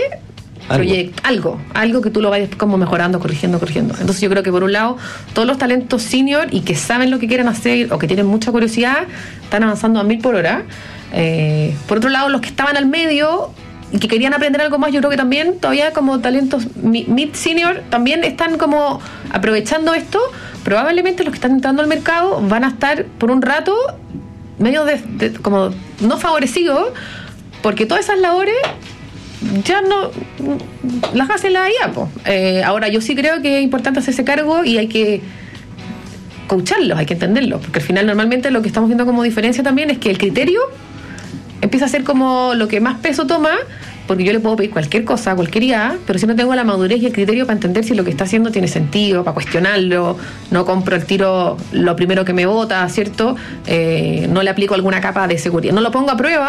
algo que tú lo vayas como mejorando, corrigiendo. Entonces yo creo que por un lado todos los talentos senior y que saben lo que quieren hacer o que tienen mucha curiosidad están avanzando a 1000 por hora. Por otro lado, los que estaban al medio y que querían aprender algo más, yo creo que también todavía como talentos mid-senior también están como aprovechando esto. Probablemente los que están entrando al mercado van a estar por un rato medio como no favorecidos, porque todas esas labores ya no las hace la IA. Ahora yo sí creo que es importante hacerse cargo y hay que coacharlos, hay que entenderlos, porque al final normalmente lo que estamos viendo como diferencia también es que el criterio empieza a ser como lo que más peso toma, porque yo le puedo pedir cualquier cosa, cualquier IA, pero si no tengo la madurez y el criterio para entender si lo que está haciendo tiene sentido, para cuestionarlo, no compro el tiro lo primero que me bota, ¿cierto? No le aplico alguna capa de seguridad, no lo pongo a prueba,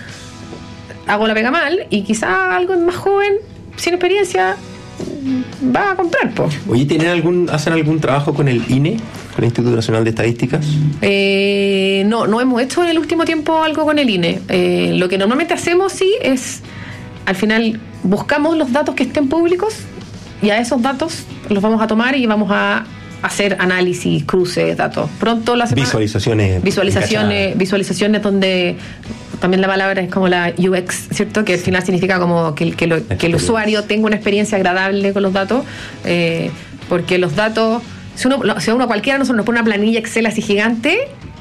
hago la pega mal, y quizá algo más joven, sin experiencia, va a comprar, po. Oye, ¿hacen algún trabajo con el INE, con el Instituto Nacional de Estadísticas? No hemos hecho en el último tiempo algo con el INE. Lo que normalmente hacemos sí es, al final, buscamos los datos que estén públicos y a esos datos los vamos a tomar y vamos a hacer análisis, cruces, datos. Pronto la semana, visualizaciones donde también la palabra es como la UX, ¿cierto? Que al final significa como que el usuario tenga una experiencia agradable con los datos, porque los datos, si uno cualquiera nosotros nos pone una planilla Excel así gigante,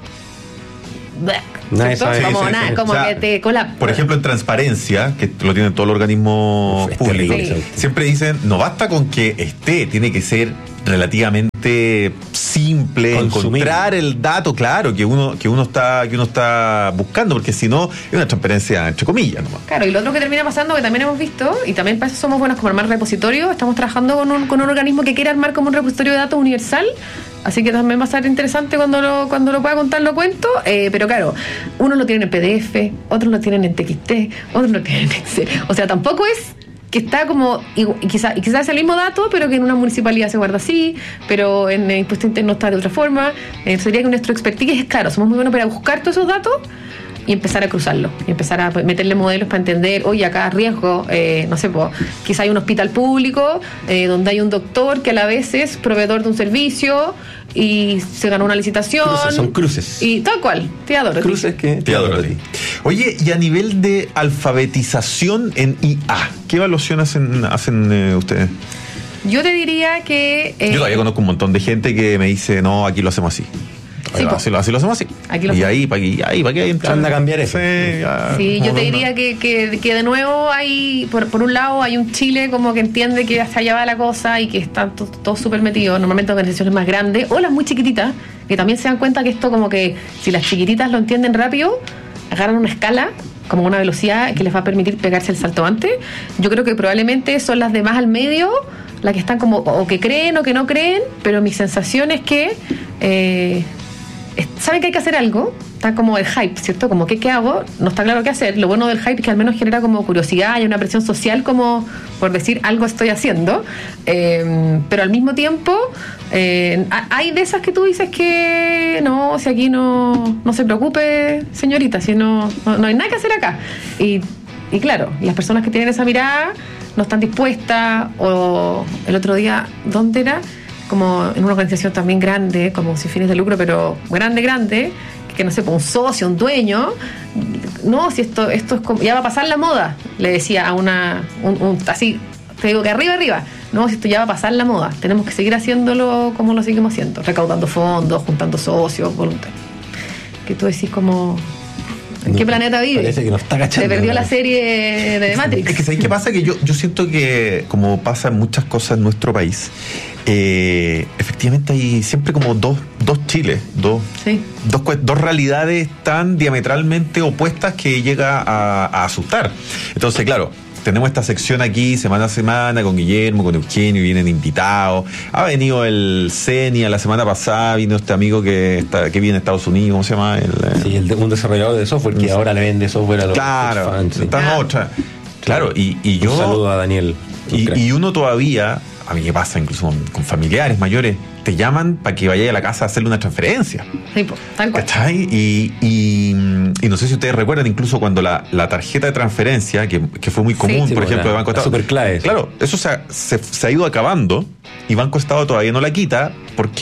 nadie sabe. Como nada, como o sea, que te colapsa. Por ejemplo, en transparencia, que lo tienen todos los organismos públicos, siempre dicen, no basta con que esté, tiene que ser relativamente simple, encontrar el dato, claro, que uno está buscando, porque si no, es una transparencia entre comillas nomás. Claro, y lo otro que termina pasando, que también hemos visto, y también para eso somos buenos como armar repositorios, estamos trabajando con un organismo que quiere armar como un repositorio de datos universal. Así que también va a ser interesante cuando lo pueda contar, lo cuento. Pero claro, unos lo tienen en PDF, otros lo tienen en TXT, otros lo tienen en Excel. O sea, tampoco es que está como, y quizás es el mismo dato, pero que en una municipalidad se guarda así, pero en el impuesto interno está de otra forma. Sería que nuestro expertise es claro, somos muy buenos para buscar todos esos datos y empezar a cruzarlo, y empezar a meterle modelos para entender, oye, acá riesgo, no sé, quizá hay un hospital público donde hay un doctor que a la vez es proveedor de un servicio y se ganó una licitación. Son cruces. Y tal cual, te adoro. Cruces que te adoro a ti. Oye, y a nivel de alfabetización en IA, ¿qué evaluación hacen ustedes? Yo te diría que... yo todavía conozco un montón de gente que me dice, no, aquí lo hacemos así. Sí, así lo hacemos así. Y ahí, ¿para qué hay anda a cambiar eso? Sí, yo te diría que de nuevo hay, por un lado, hay un Chile como que entiende que hasta allá va la cosa y que están todos súper metidos, normalmente organizaciones más grandes, o las muy chiquititas, que también se dan cuenta que esto como que, si las chiquititas lo entienden rápido, agarran una escala, como una velocidad que les va a permitir pegarse el salto antes. Yo creo que probablemente son las de más al medio, las que están como, o que creen o que no creen, pero mi sensación es que... saben que hay que hacer algo, está como el hype, ¿cierto? Como ¿qué hago? No está claro qué hacer. Lo bueno del hype es que al menos genera como curiosidad, hay una presión social como por decir algo estoy haciendo, pero al mismo tiempo hay de esas que tú dices que no, si aquí no se preocupe, señorita, si no hay nada que hacer acá. Y claro, las personas que tienen esa mirada no están dispuestas, o el otro día, ¿dónde era? Como en una organización también grande, como sin fines de lucro, pero grande, que no sé, un socio, un dueño, no, si esto es como, ya va a pasar la moda, le decía a así, te digo que arriba, no, si esto ya va a pasar la moda, tenemos que seguir haciéndolo como lo seguimos haciendo, recaudando fondos, juntando socios, voluntarios. Que tú decís como... ¿En qué planeta vive? Parece que no está cachando. Se perdió la serie de Matrix. Es que ¿sabes qué pasa? Que yo siento que, como pasa en muchas cosas en nuestro país, efectivamente hay siempre como dos Chiles, dos realidades tan diametralmente opuestas que llega a asustar. Entonces, claro, tenemos esta sección aquí semana a semana con Guillermo, con Eugenio, vienen invitados. Ha venido el CENIA la semana pasada, vino este amigo que viene de Estados Unidos, ¿cómo se llama? Un desarrollador de software que ahora le vende software a los fans. Claro, y yo... Un saludo a Daniel. Y uno todavía, a mí me pasa incluso con familiares mayores, te llaman para que vayas a la casa a hacerle una transferencia. Sí, tal cual. ¿Cachai? Y no sé si ustedes recuerdan, incluso cuando la tarjeta de transferencia, que fue muy común, por ejemplo, de Banco Estado. Super clave. Claro, eso se ha ido acabando y Banco Estado todavía no la quita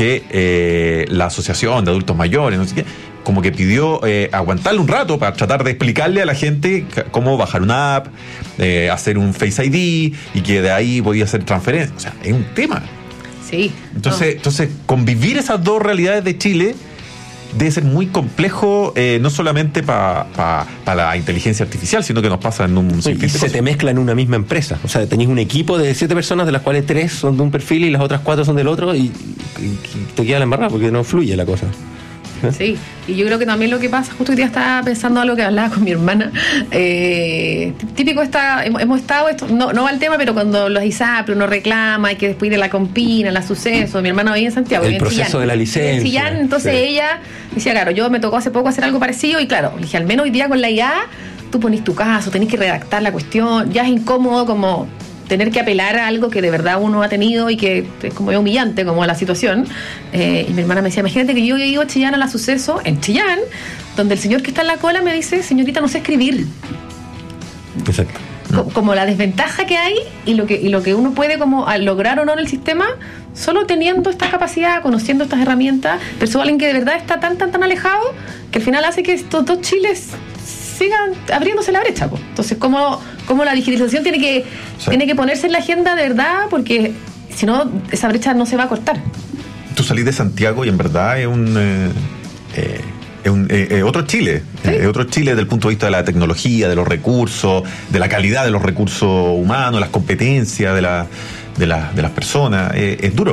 porque la Asociación de Adultos Mayores, no sé qué, como que pidió aguantarle un rato para tratar de explicarle a la gente cómo bajar una app, hacer un Face ID y que de ahí podía hacer transferencia. O sea, es un tema. Sí. Entonces, convivir esas dos realidades de Chile debe ser muy complejo, no solamente para la inteligencia artificial, sino que nos pasa en un sinfín de cosas. Se te mezcla en una misma empresa. O sea, tenés un equipo de 7 personas, de las cuales 3 son de un perfil y las otras 4 son del otro, y te queda la embarrada porque no fluye la cosa. Sí, y yo creo que también lo que pasa, justo hoy día estaba pensando algo que hablaba con mi hermana, típico hemos estado, no va al tema, pero cuando los ISAPRE uno reclama, hay que después ir a la Compina, la Suceso, mi hermana vive en Santiago, el proceso de la licencia, Chillán, entonces ella decía, claro, yo me tocó hace poco hacer algo parecido, y claro, dije, al menos hoy día con la IA, tú ponís tu caso, tenés que redactar la cuestión, ya es incómodo como tener que apelar a algo que de verdad uno ha tenido y que es como humillante, como la situación. Y mi hermana me decía, imagínate que yo he ido a Chillán a la Suceso, en Chillán, donde el señor que está en la cola me dice, señorita, no sé escribir. Exacto. Como la desventaja que hay y lo que uno puede como lograr o no en el sistema, solo teniendo esta capacidad, conociendo estas herramientas, pero es alguien que de verdad está tan alejado, que al final hace que estos dos Chiles sigan abriéndose la brecha, pues. Entonces, ¿cómo la digitalización tiene que ponerse en la agenda de verdad? Porque si no, esa brecha no se va a cortar. Tú salís de Santiago y en verdad es otro Chile, ¿sí? Otro Chile desde el punto de vista de la tecnología, de los recursos, de la calidad de los recursos humanos, las competencias de las personas. Es duro.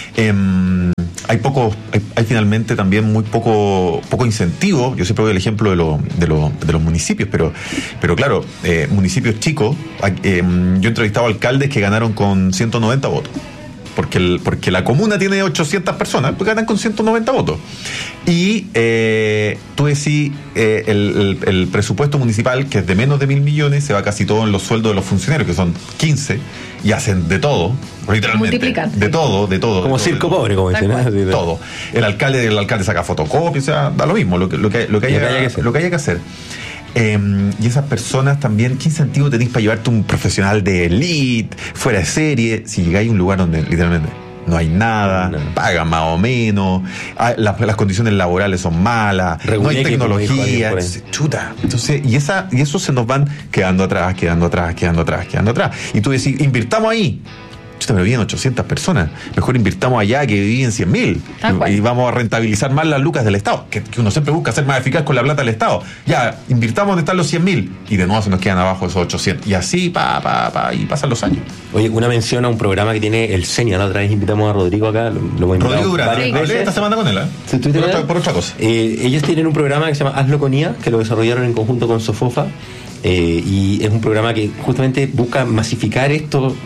Hay finalmente también muy poco incentivo. Yo siempre doy el ejemplo de los municipios, pero claro, municipios chicos. Yo he entrevistado alcaldes que ganaron con 190 votos. Porque la comuna tiene 800 personas, pues ganan con 190 votos. Y tú decís, el presupuesto municipal, que es de menos de 1.000 millones, se va casi todo en los sueldos de los funcionarios, que son 15, y hacen de todo, literalmente. Multiplican. De todo. Como circo pobre, como dicen. Todo. El alcalde saca fotocopias, o sea, da lo mismo, lo que haya que hacer. Y esas personas también, ¿qué incentivo tenéis para llevarte un profesional de elite, fuera de serie, si llegáis a un lugar donde literalmente no hay nada, pagan más o menos, las condiciones laborales son malas, no hay tecnología, chuta. Entonces, y eso se nos van quedando atrás. Y tú decís, invirtamos ahí. Pero viven 800 personas, mejor invirtamos allá que viven 100.000 y vamos a rentabilizar más las lucas del Estado, que uno siempre busca ser más eficaz con la plata del Estado. Ya, invirtamos donde están los 100.000 y de nuevo se nos quedan abajo esos 800 y así y pasan los años. Oye, una mención a un programa que tiene el CENIA. La otra vez invitamos a Rodrigo acá, lo hemos Rodrigo Durán, hablé esta semana con él, por otra cosa. Ellos tienen un programa que se llama Hazlo con IA, que lo desarrollaron en conjunto con Sofofa, y es un programa que justamente busca masificar esto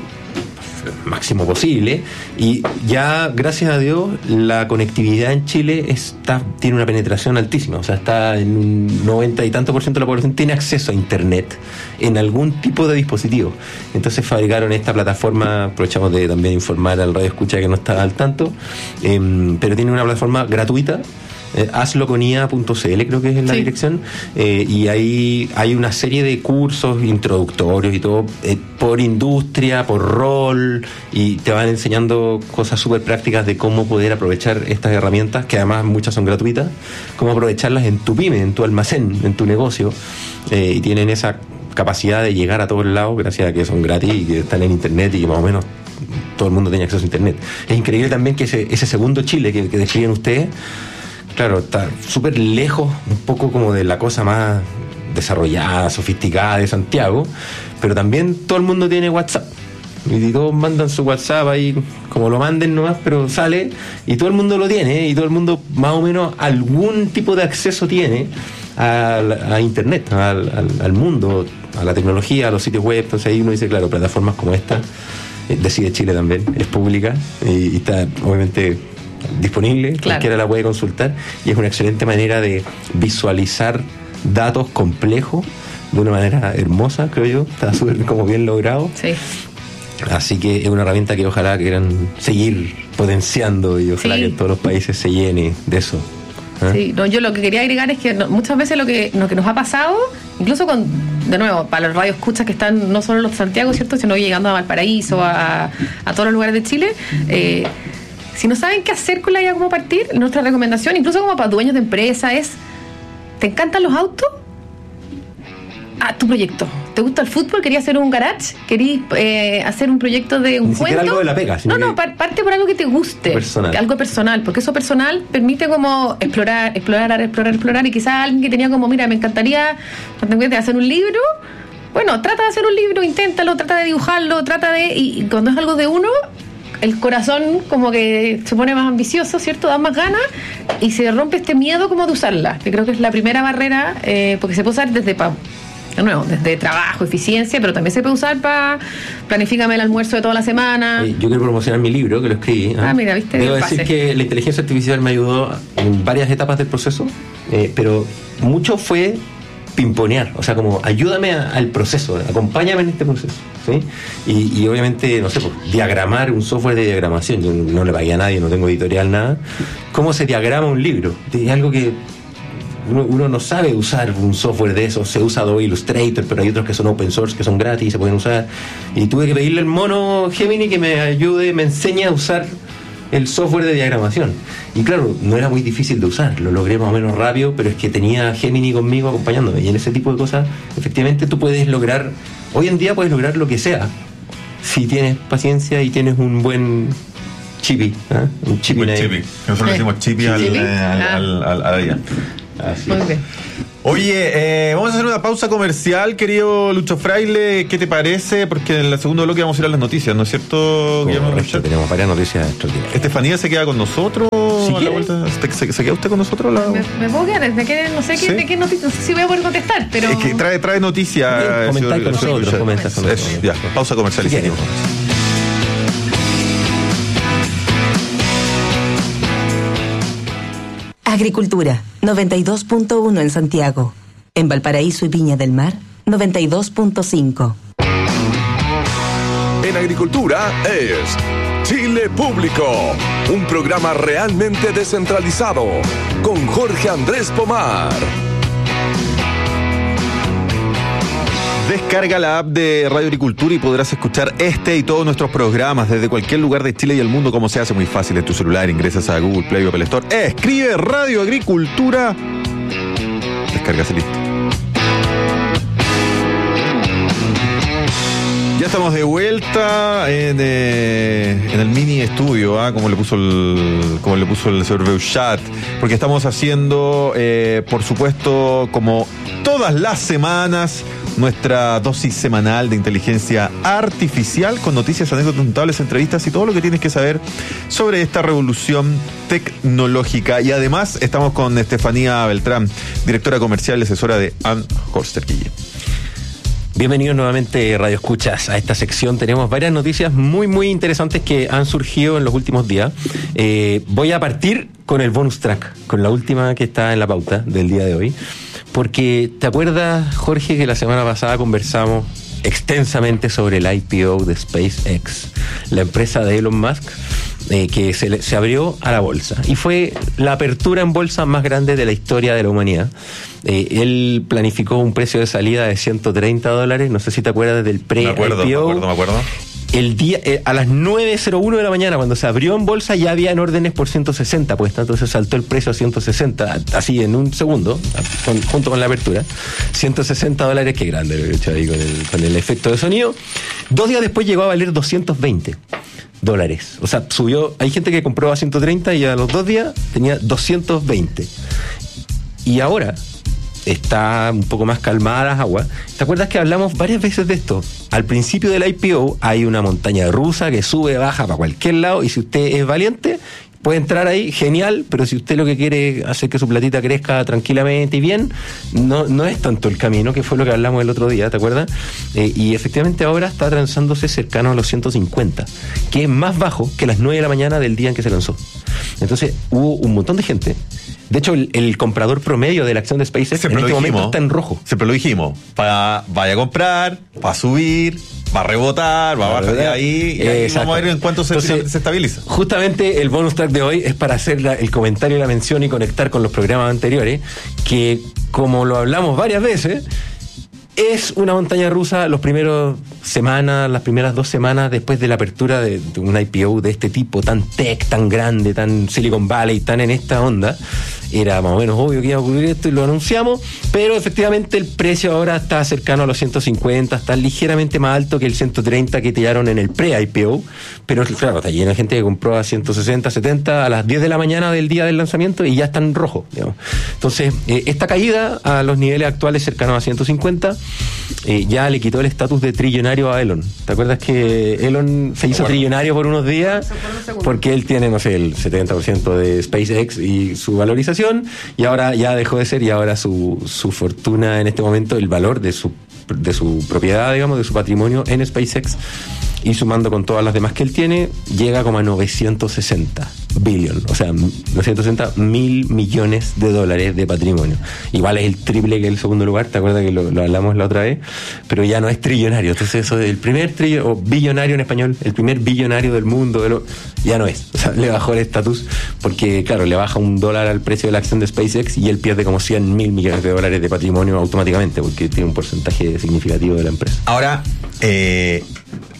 máximo posible, y ya gracias a Dios la conectividad en Chile tiene una penetración altísima, o sea, está en un 90 y tanto % de la población tiene acceso a internet en algún tipo de dispositivo. Entonces fabricaron esta plataforma, aprovechamos de también informar al radio escucha que no está al tanto, pero tiene una plataforma gratuita, hazloconia.cl creo que es la dirección, y ahí hay una serie de cursos introductorios y todo, por industria, por rol, y te van enseñando cosas súper prácticas de cómo poder aprovechar estas herramientas, que además muchas son gratuitas, cómo aprovecharlas en tu pyme, en tu almacén, en tu negocio, y tienen esa capacidad de llegar a todos lados gracias a que son gratis y que están en internet y que más o menos todo el mundo tiene acceso a internet. Es increíble también que ese segundo Chile que describen ustedes, claro, está súper lejos un poco como de la cosa más desarrollada, sofisticada de Santiago, pero también todo el mundo tiene WhatsApp y todos mandan su WhatsApp ahí como lo manden nomás, pero sale y todo el mundo lo tiene, y todo el mundo más o menos algún tipo de acceso tiene a internet, al mundo, a la tecnología, a los sitios web. Entonces ahí uno dice, claro, plataformas como esta, Decide Chile también es pública y está obviamente disponible, cualquiera la puede consultar, y es una excelente manera de visualizar datos complejos de una manera hermosa, creo yo. Está súper como bien logrado. Sí. Así que es una herramienta que ojalá quieran seguir potenciando, y ojalá que en todos los países se llene de eso. Sí, no, yo lo que quería agregar es que muchas veces lo que nos ha pasado, incluso de nuevo, para los radioescuchas que están no solo en los de Santiago, ¿cierto?, sino llegando a Valparaíso, a todos los lugares de Chile, si no saben qué hacer con la idea, cómo partir, nuestra recomendación, incluso como para dueños de empresa, es: ¿te encantan los autos? Tu proyecto. ¿Te gusta el fútbol? ¿Querías hacer un garage? ¿Querías hacer un proyecto de un cuento? Algo de la pega, no, parte por algo que te guste. Personal. Algo personal, porque eso personal permite como explorar, y quizás alguien que tenía como, mira, me encantaría hacer un libro. Bueno, trata de hacer un libro, inténtalo, trata de dibujarlo, y cuando es algo de uno, el corazón como que se pone más ambicioso, ¿cierto? Da más ganas y se rompe este miedo como de usarla, que creo que es la primera barrera, porque se puede usar desde trabajo, eficiencia, pero también se puede usar para planifícame el almuerzo de toda la semana. Yo quiero promocionar mi libro, que lo escribí. Mira, viste. Debo decir que la inteligencia artificial me ayudó en varias etapas del proceso, pero mucho fue pimponear, o sea, como ayúdame al proceso, acompáñame en este proceso, ¿sí? Y obviamente, no sé, pues, diagramar un software de diagramación. Yo no le pagué a nadie, no tengo editorial, nada. ¿Cómo se diagrama un libro? Es algo que uno no sabe usar un software de esos. Se usa Adobe Illustrator, pero hay otros que son open source, que son gratis y se pueden usar. Y tuve que pedirle al mono Gemini que me ayude, me enseñe a usar el software de diagramación. Y claro, no era muy difícil de usar, lo logré más o menos rápido, pero es que tenía Gemini conmigo acompañándome. Y en ese tipo de cosas, efectivamente tú puedes lograr, hoy en día puedes lograr lo que sea, si tienes paciencia y tienes un buen chipi, ¿eh? Un chipi. Nosotros le decimos chipi a ella. Así. Muy bien. Oye, vamos a hacer una pausa comercial, querido Lucho Fraile. ¿Qué te parece? Porque en el segundo bloque vamos a ir a las noticias, ¿no es cierto, Guillermo Rocha? Tenemos varias noticias extraordinarias. ¿Estefanía se queda con nosotros? Si a la vuelta? ¿Se queda usted con nosotros? Me puedo quedar, no sé ¿Sí? de qué noticia, no sé si voy a poder contestar, pero... Es que trae noticias. Comentar con nosotros. Ya, pausa comercial y seguimos. Agricultura, 92.1 en Santiago. En Valparaíso y Viña del Mar, 92.5. En Agricultura es Chile Público, un programa realmente descentralizado, con Jorge Andrés Pomar. Descarga la app de Radio Agricultura y podrás escuchar este y todos nuestros programas desde cualquier lugar de Chile y el mundo, como se hace muy fácil en tu celular. Ingresas a Google Play o Apple Store, escribe Radio Agricultura, descargas y listo. Ya estamos de vuelta en el mini estudio, como le puso el señor Beuchat, porque estamos haciendo, por supuesto, como todas las semanas, nuestra dosis semanal de inteligencia artificial con noticias, anécdotas notables, entrevistas y todo lo que tienes que saber sobre esta revolución tecnológica. Y además estamos con Estefanía Beltrán, directora comercial y asesora de Ann Horster Guille. Bienvenidos nuevamente, Radio Escuchas, a esta sección. Tenemos varias noticias muy, muy interesantes que han surgido en los últimos días. Voy a partir con el bonus track, con la última que está en la pauta del día de hoy. Porque, ¿te acuerdas, Jorge, que la semana pasada conversamos extensamente sobre el IPO de SpaceX, la empresa de Elon Musk, que se abrió a la bolsa? Y fue la apertura en bolsa más grande de la historia de la humanidad. Él planificó un precio de salida de $130. No sé si te acuerdas del pre-IPO. Me acuerdo. El día, a las 9:01 de la mañana, cuando se abrió en bolsa, ya había en órdenes por 160 puestas, entonces saltó el precio a 160, así en un segundo, junto con la apertura. $160, qué grande lo he hecho ahí con el efecto de sonido. 2 días después llegó a valer $220. O sea, subió. Hay gente que compró a 130 y a los 2 días tenía 220. Y ahora está un poco más calmada las aguas. ¿Te acuerdas que hablamos varias veces de esto? Al principio del IPO hay una montaña rusa que sube, baja para cualquier lado, y si usted es valiente, puede entrar ahí, genial, pero si usted lo que quiere es hacer que su platita crezca tranquilamente y bien, no es tanto el camino, que fue lo que hablamos el otro día, ¿te acuerdas? Y efectivamente ahora está transándose cercano a los 150, que es más bajo que las 9 de la mañana del día en que se lanzó. Entonces hubo un montón de gente. De hecho, el comprador promedio de la acción de SpaceX en este momento está en rojo. Siempre lo dijimos. Vaya a comprar, va a subir, va a rebotar, va a bajar de ahí. Y vamos a ver en cuánto se estabiliza. Justamente el bonus track de hoy es para hacer el comentario y la mención y conectar con los programas anteriores, que como lo hablamos varias veces, es una montaña rusa las primeras 2 semanas después de la apertura de un IPO de este tipo, tan tech, tan grande, tan Silicon Valley, tan en esta onda. Era más o menos obvio que iba a ocurrir esto y lo anunciamos, pero efectivamente el precio ahora está cercano a los 150, está ligeramente más alto que el 130 que tiraron en el pre-IPO, pero claro, está lleno de gente que compró a 160, 70 a las 10 de la mañana del día del lanzamiento y ya está en rojo, digamos. Entonces, esta caída a los niveles actuales cercanos a 150 ya le quitó el estatus de trillonario a Elon. ¿Te acuerdas que Elon se hizo trillonario por unos días? Porque él tiene, no sé, el 70% de SpaceX y su valorización, y ahora ya dejó de ser, y ahora su fortuna en este momento, el valor de su propiedad, digamos, de su patrimonio en SpaceX, y sumando con todas las demás que él tiene, llega como a 960 billion, o sea, 960 mil millones de dólares de patrimonio. Igual es el triple que el segundo lugar, ¿te acuerdas que lo hablamos la otra vez? Pero ya no es trillonario. Entonces eso del primer trillonario, o billonario en español, el primer billonario del mundo, ya no es. O sea, le bajó el estatus porque, claro, le baja $1 al precio de la acción de SpaceX y él pierde como 100 mil millones de dólares de patrimonio automáticamente porque tiene un porcentaje significativo de la empresa. Ahora,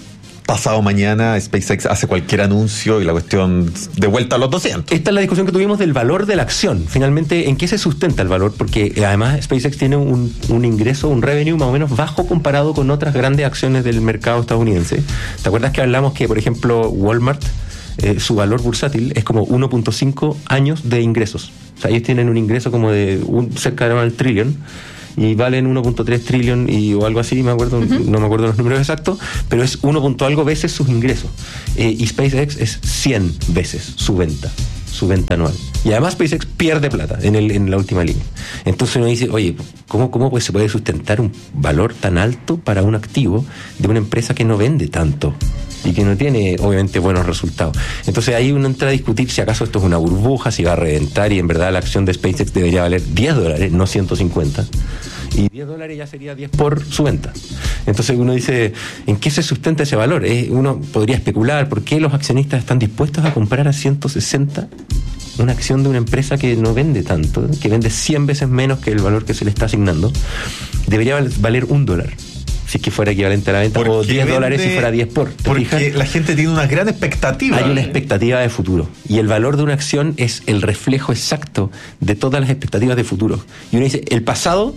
pasado mañana SpaceX hace cualquier anuncio y la cuestión de vuelta a los 200. Esta es la discusión que tuvimos del valor de la acción. Finalmente, ¿en qué se sustenta el valor? Porque además SpaceX tiene un ingreso, un revenue más o menos bajo comparado con otras grandes acciones del mercado estadounidense. ¿Te acuerdas que hablamos que, por ejemplo, Walmart, su valor bursátil es como 1.5 años de ingresos? O sea, ellos tienen un ingreso como de cerca del trillón y valen 1.3 trillón o algo así, no me acuerdo los números exactos, pero es 1. Algo veces sus ingresos. Y SpaceX es 100 veces su venta anual. Y además SpaceX pierde plata en la última línea. Entonces uno dice, oye, ¿cómo se puede sustentar un valor tan alto para un activo de una empresa que no vende tanto y que no tiene, obviamente, buenos resultados? Entonces ahí uno entra a discutir si acaso esto es una burbuja, si va a reventar y en verdad la acción de SpaceX debería valer $10, no 150. Y $10 ya sería 10 por su venta. Entonces uno dice, ¿en qué se sustenta ese valor? Uno podría especular por qué los accionistas están dispuestos a comprar a 160 una acción de una empresa que no vende tanto, que vende 100 veces menos que el valor que se le está asignando. Debería valer $1 si es que fuera equivalente a la venta, o $10 si fuera 10 por. Porque fijas? La gente tiene una gran expectativa. Hay una expectativa de futuro. Y el valor de una acción es el reflejo exacto de todas las expectativas de futuro. Y uno dice, el pasado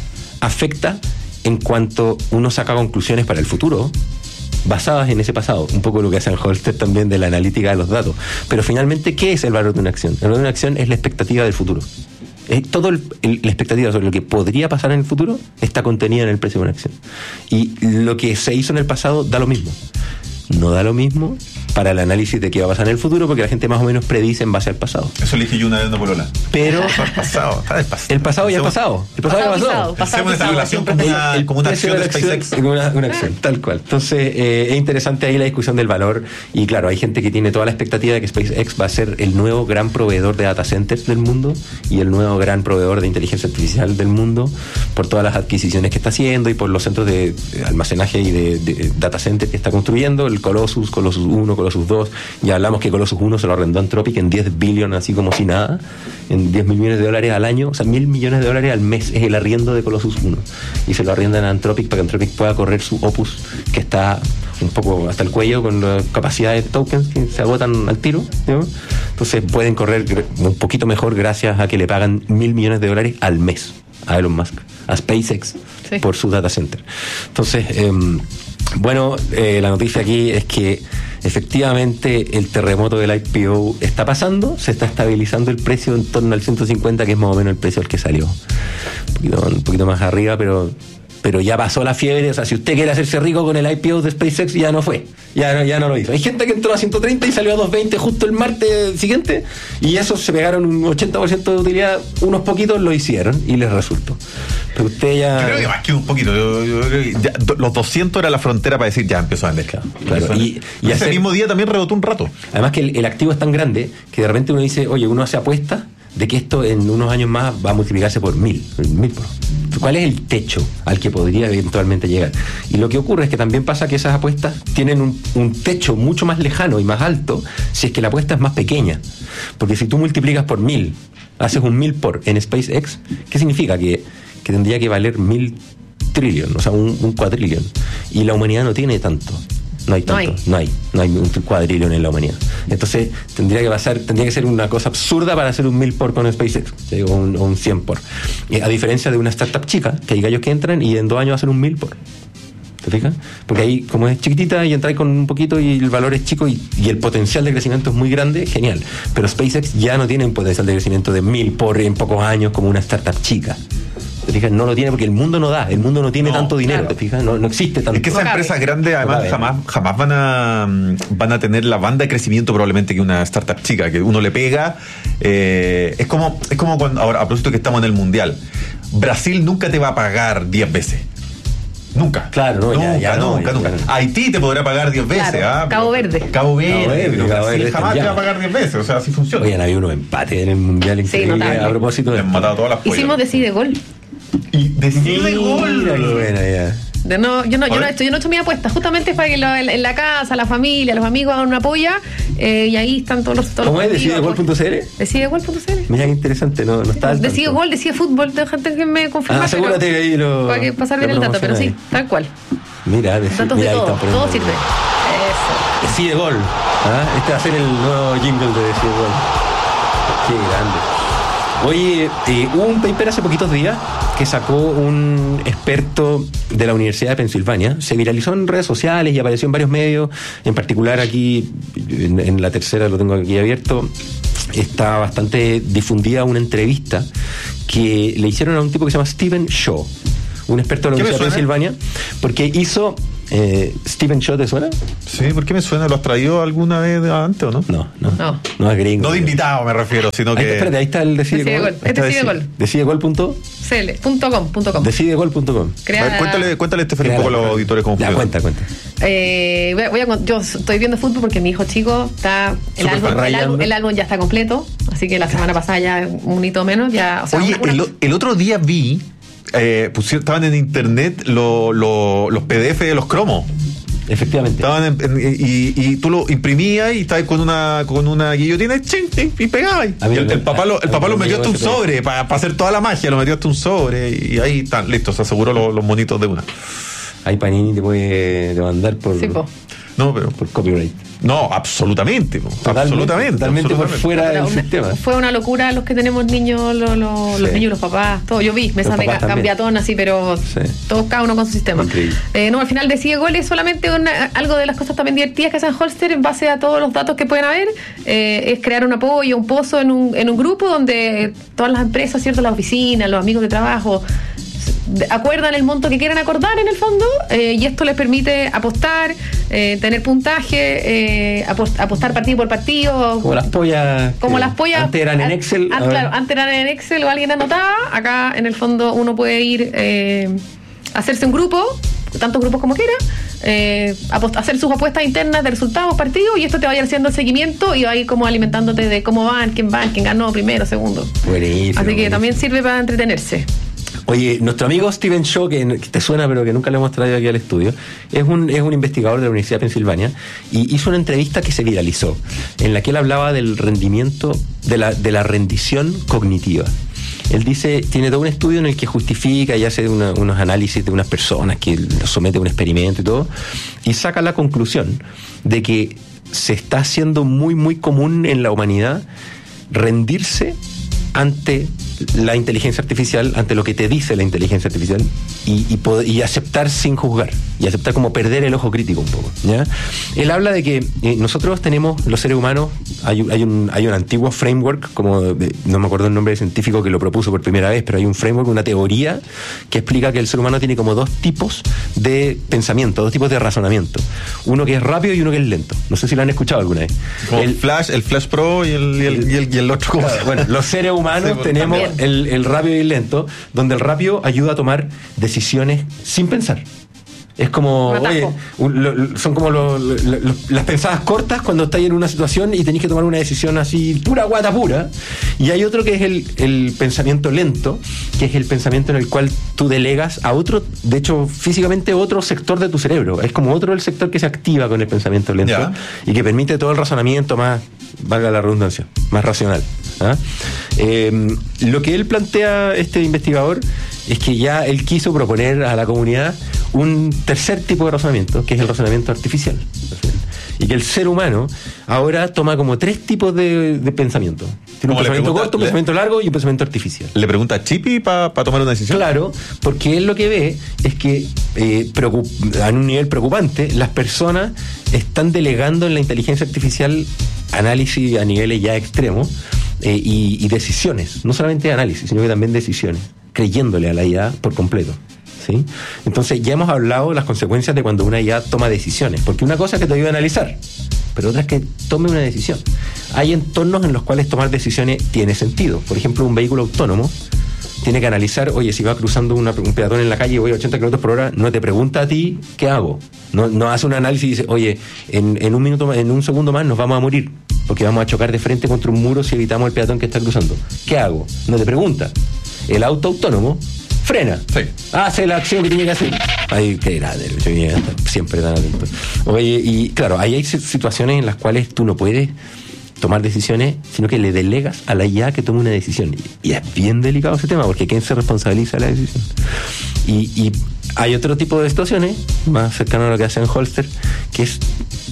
afecta en cuanto uno saca conclusiones para el futuro basadas en ese pasado, un poco lo que hace Holster también de la analítica de los datos. Pero finalmente, ¿qué es el valor de una acción? El valor de una acción es la expectativa del futuro. La expectativa sobre lo que podría pasar en el futuro está contenida en el precio de una acción. Y lo que se hizo en el pasado da lo mismo. No da lo mismo para el análisis de qué va a pasar en el futuro, porque la gente más o menos predice en base al pasado. Eso le dije yo una vez a una polola. Pero el pasado ya ha pasado. El pasado ya pasó. Hacemos esta relación como una acción de SpaceX. Una acción, tal cual. Entonces, es interesante ahí la discusión del valor. Y claro, hay gente que tiene toda la expectativa de que SpaceX va a ser el nuevo gran proveedor de data centers del mundo y el nuevo gran proveedor de inteligencia artificial del mundo, por todas las adquisiciones que está haciendo y por los centros de almacenaje y de data center que está construyendo, el Colossus 1, Colossus 2. Ya hablamos que Colossus 1 se lo arrendó Anthropic en 10 billion, así como si nada, en $10 millones al año, o sea, $1.000 millones al mes es el arriendo de Colossus 1. Y se lo arriendan a Anthropic para que Anthropic pueda correr su Opus, que está un poco hasta el cuello con la capacidad de tokens que se agotan al tiro, ¿no? Entonces pueden correr un poquito mejor gracias a que le pagan $1.000 millones al mes a Elon Musk, a SpaceX, sí, por su data center. Entonces, la noticia aquí es que efectivamente el terremoto del IPO está pasando, se está estabilizando el precio en torno al 150, que es más o menos el precio al que salió. Un poquito más arriba, pero ya pasó la fiebre. O sea, si usted quiere hacerse rico con el IPO de SpaceX, ya no fue. Ya no lo hizo. Hay gente que entró a 130 y salió a 220 justo el martes siguiente, y esos se pegaron un 80% de utilidad. Unos poquitos lo hicieron y les resultó. Pero usted ya... Yo creo que más que un poquito. Yo creo que ya, los 200 era la frontera para decir, ya empezó a vender. Claro. Y ese mismo día también rebotó un rato. Además que el activo es tan grande que de repente uno dice, oye, uno hace apuesta de que esto en unos años más va a multiplicarse por 1000. ¿Cuál es el techo al que podría eventualmente llegar? Y lo que ocurre es que también pasa que esas apuestas tienen un techo mucho más lejano y más alto si es que la apuesta es más pequeña. Porque si tú multiplicas por 1000, haces un 1000 por en SpaceX, ¿qué significa? Que tendría que valer 1000 trillion, o sea, un cuatrillón. Y la humanidad no tiene tanto. No hay tanto, no hay un cuadrillón en la humanidad. Entonces tendría que ser una cosa absurda para hacer un 1000 por con SpaceX, o un 100 por. A diferencia de una startup chica, que hay gallos que entran y en 2 años hacen un 1000 por. ¿Te fijas? Porque ahí, como es chiquitita y entráis con un poquito y el valor es chico y el potencial de crecimiento es muy grande, genial. Pero SpaceX ya no tiene un potencial de crecimiento de 1000 por en pocos años como una startup chica. ¿Te fijas? No lo tiene porque el mundo no tiene tanto dinero, ¿te fijas? No existe tanto. Es que esas empresas grandes además jamás van a tener la banda de crecimiento probablemente que una startup chica, que uno le pega. Es como cuando, ahora, a propósito que estamos en el Mundial, Brasil nunca te va a pagar 10 veces. Nunca. Claro, nunca. Haití te podrá pagar 10 veces. Claro. Cabo Verde. Brasil jamás te va a pagar 10 veces. O sea, así funciona. Oye, había unos empates en el Mundial increíble. Sí, a propósito de... Han matado todas las pollas. Hicimos decide gol. Y decide gol. Bueno, ya. Yo no he hecho mi apuesta, justamente para que en la casa, la familia, los amigos hagan una polla, y ahí están todos los ¿Cómo es? ¿Decidegol.cl? Decidegol.cl. Mira qué interesante, no está. Decide gol, decide fútbol, de gente que me confirma. Asegúrate que ahí para pasar bien el dato, pero sí, tal cual. Mira, datos de todo sirve. Eso. Decide Gol. Este va a ser el nuevo jingle de Decide Gol. Qué grande. Oye, hubo un paper hace poquitos días que sacó un experto de la Universidad de Pensilvania. Se viralizó en redes sociales y apareció en varios medios. En particular aquí, en La Tercera, lo tengo aquí abierto, está bastante difundida una entrevista que le hicieron a un tipo que se llama Stephen Shaw, un experto de la Universidad de Pensilvania, porque hizo... ¿Stephen Shaw te suena? Sí, ¿por qué me suena? ¿Lo has traído alguna vez antes o no? No es gringo. No de invitado me refiero, sino que... Espérate, ahí está el Decide Gol. Decidegol. Decidegol.com. Decidegol.com. Cuéntale este un poco a los auditores cómo funciona. Cuenta. Yo estoy viendo fútbol porque mi hijo chico está... El álbum ya está completo, así que la semana pasada ya un hito menos. Ya, o sea, oye, el otro día vi... estaban en internet los PDF de los cromos. Efectivamente. Estaban y tú lo imprimías y estabas con una guillotina y pegabas. El papá lo metió hasta un sobre para hacer toda la magia, lo metió hasta un sobre y ahí están, listo, se aseguró los monitos de una. Ahí Panini te puede demandar por... Sí, no, pero por copyright. No, absolutamente por fuera del sistema. Fue una locura los que tenemos niños, los niños y los papás, todo. Yo vi mesas de cambiatón así, pero todos cada uno con su sistema. Al final Decide Gol es solamente algo de las cosas también divertidas que hacen Holster en base a todos los datos que pueden haber. Es crear un apoyo, un pozo en un grupo donde todas las empresas, ¿cierto? Las oficinas, los amigos de trabajo acuerdan el monto que quieran acordar en el fondo, y esto les permite apostar, tener puntaje, apostar partido por partido, como las pollas antes eran en Excel. Antes eran en Excel o alguien anotaba. Acá en el fondo uno puede ir hacerse un grupo, tantos grupos como quiera, hacer sus apuestas internas de resultados partidos, y esto te va a ir haciendo el seguimiento y va a ir como alimentándote de cómo van, quién ganó primero, segundo. Buenísimo. Así que también sirve para entretenerse. Oye, nuestro amigo Stephen Shaw, que te suena pero que nunca lo hemos traído aquí al estudio, es un investigador de la Universidad de Pensilvania, y hizo una entrevista que se viralizó, en la que él hablaba del rendimiento, de la rendición cognitiva. Él tiene todo un estudio en el que justifica y hace unos análisis de unas personas que los somete a un experimento y todo, y saca la conclusión de que se está haciendo muy, muy común en la humanidad rendirse ante la inteligencia artificial, ante lo que te dice la inteligencia artificial, y aceptar sin juzgar, y aceptar como perder el ojo crítico un poco, ¿ya? Él habla de que nosotros tenemos, los seres humanos, hay un antiguo framework, no me acuerdo el nombre científico que lo propuso por primera vez, pero hay un framework, una teoría que explica que el ser humano tiene como dos tipos de pensamiento, dos tipos de razonamiento, uno que es rápido y uno que es lento. No sé si lo han escuchado alguna vez. El Flash Pro y el otro. Bueno, los seres humanos tenemos el rápido y el lento, donde el rápido ayuda a tomar decisiones sin pensar. Es como, son como las pensadas cortas cuando estáis en una situación y tenéis que tomar una decisión así, pura guata pura. Y hay otro que es el pensamiento lento, que es el pensamiento en el cual tú delegas a otro, de hecho, físicamente otro sector de tu cerebro. Es como otro el sector que se activa con el pensamiento lento y que permite todo el razonamiento más, valga la redundancia, más racional. Lo que él plantea, este investigador, es que ya él quiso proponer a la comunidad un tercer tipo de razonamiento, que es el razonamiento artificial, y que el ser humano ahora toma como tres tipos de pensamiento. Tiene un pensamiento corto, un pensamiento largo y un pensamiento artificial. ¿Le pregunta a Chippy para tomar una decisión? Claro, porque él lo que ve es que a un nivel preocupante las personas están delegando en la inteligencia artificial análisis a niveles ya extremos, y decisiones, no solamente análisis, sino que también decisiones, creyéndole a la IA por completo. ¿Sí? Entonces ya hemos hablado de las consecuencias de cuando una IA toma decisiones, porque una cosa es que te ayuda a analizar, pero otra es que tome una decisión. Hay entornos en los cuales tomar decisiones tiene sentido. Por ejemplo, un vehículo autónomo tiene que analizar, oye, si va cruzando un peatón en la calle y voy a 80 km por hora, no te pregunta a ti qué hago, no hace un análisis y dice, oye, en un segundo más nos vamos a morir porque vamos a chocar de frente contra un muro si evitamos el peatón que está cruzando. ¿Qué hago? No te pregunta. El auto autónomo frena, hace la acción que tiene que hacer. Ay, qué grande, siempre tan atento. Oye, y claro, ahí hay situaciones en las cuales tú no puedes tomar decisiones, sino que le delegas a la IA que tome una decisión. Y es bien delicado ese tema, porque ¿quién se responsabiliza de la decisión? Y hay otro tipo de situaciones, más cercano a lo que hacen Holster, que es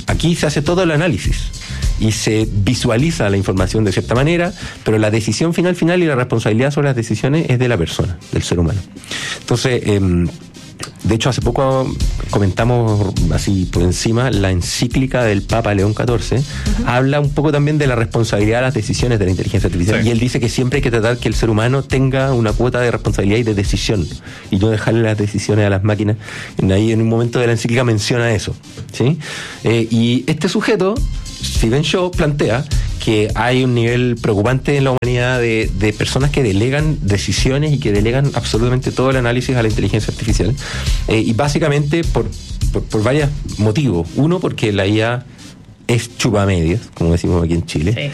aquí se hace todo el análisis y se visualiza la información de cierta manera, pero la decisión final y la responsabilidad sobre las decisiones es de la persona, del ser humano. Entonces, de hecho, hace poco comentamos así por encima la encíclica del Papa León XIV. Habla un poco también de la responsabilidad de las decisiones de la inteligencia artificial. Sí. Y él dice que siempre hay que tratar que el ser humano tenga una cuota de responsabilidad y de decisión, y no dejarle las decisiones a las máquinas. Ahí en un momento de la encíclica menciona eso, ¿sí? Y este sujeto, Stephen Shaw, plantea que hay un nivel preocupante en la humanidad de personas que delegan decisiones y que delegan absolutamente todo el análisis a la inteligencia artificial, y básicamente por varios motivos. Uno, porque la IA es chupamedias, como decimos aquí en Chile.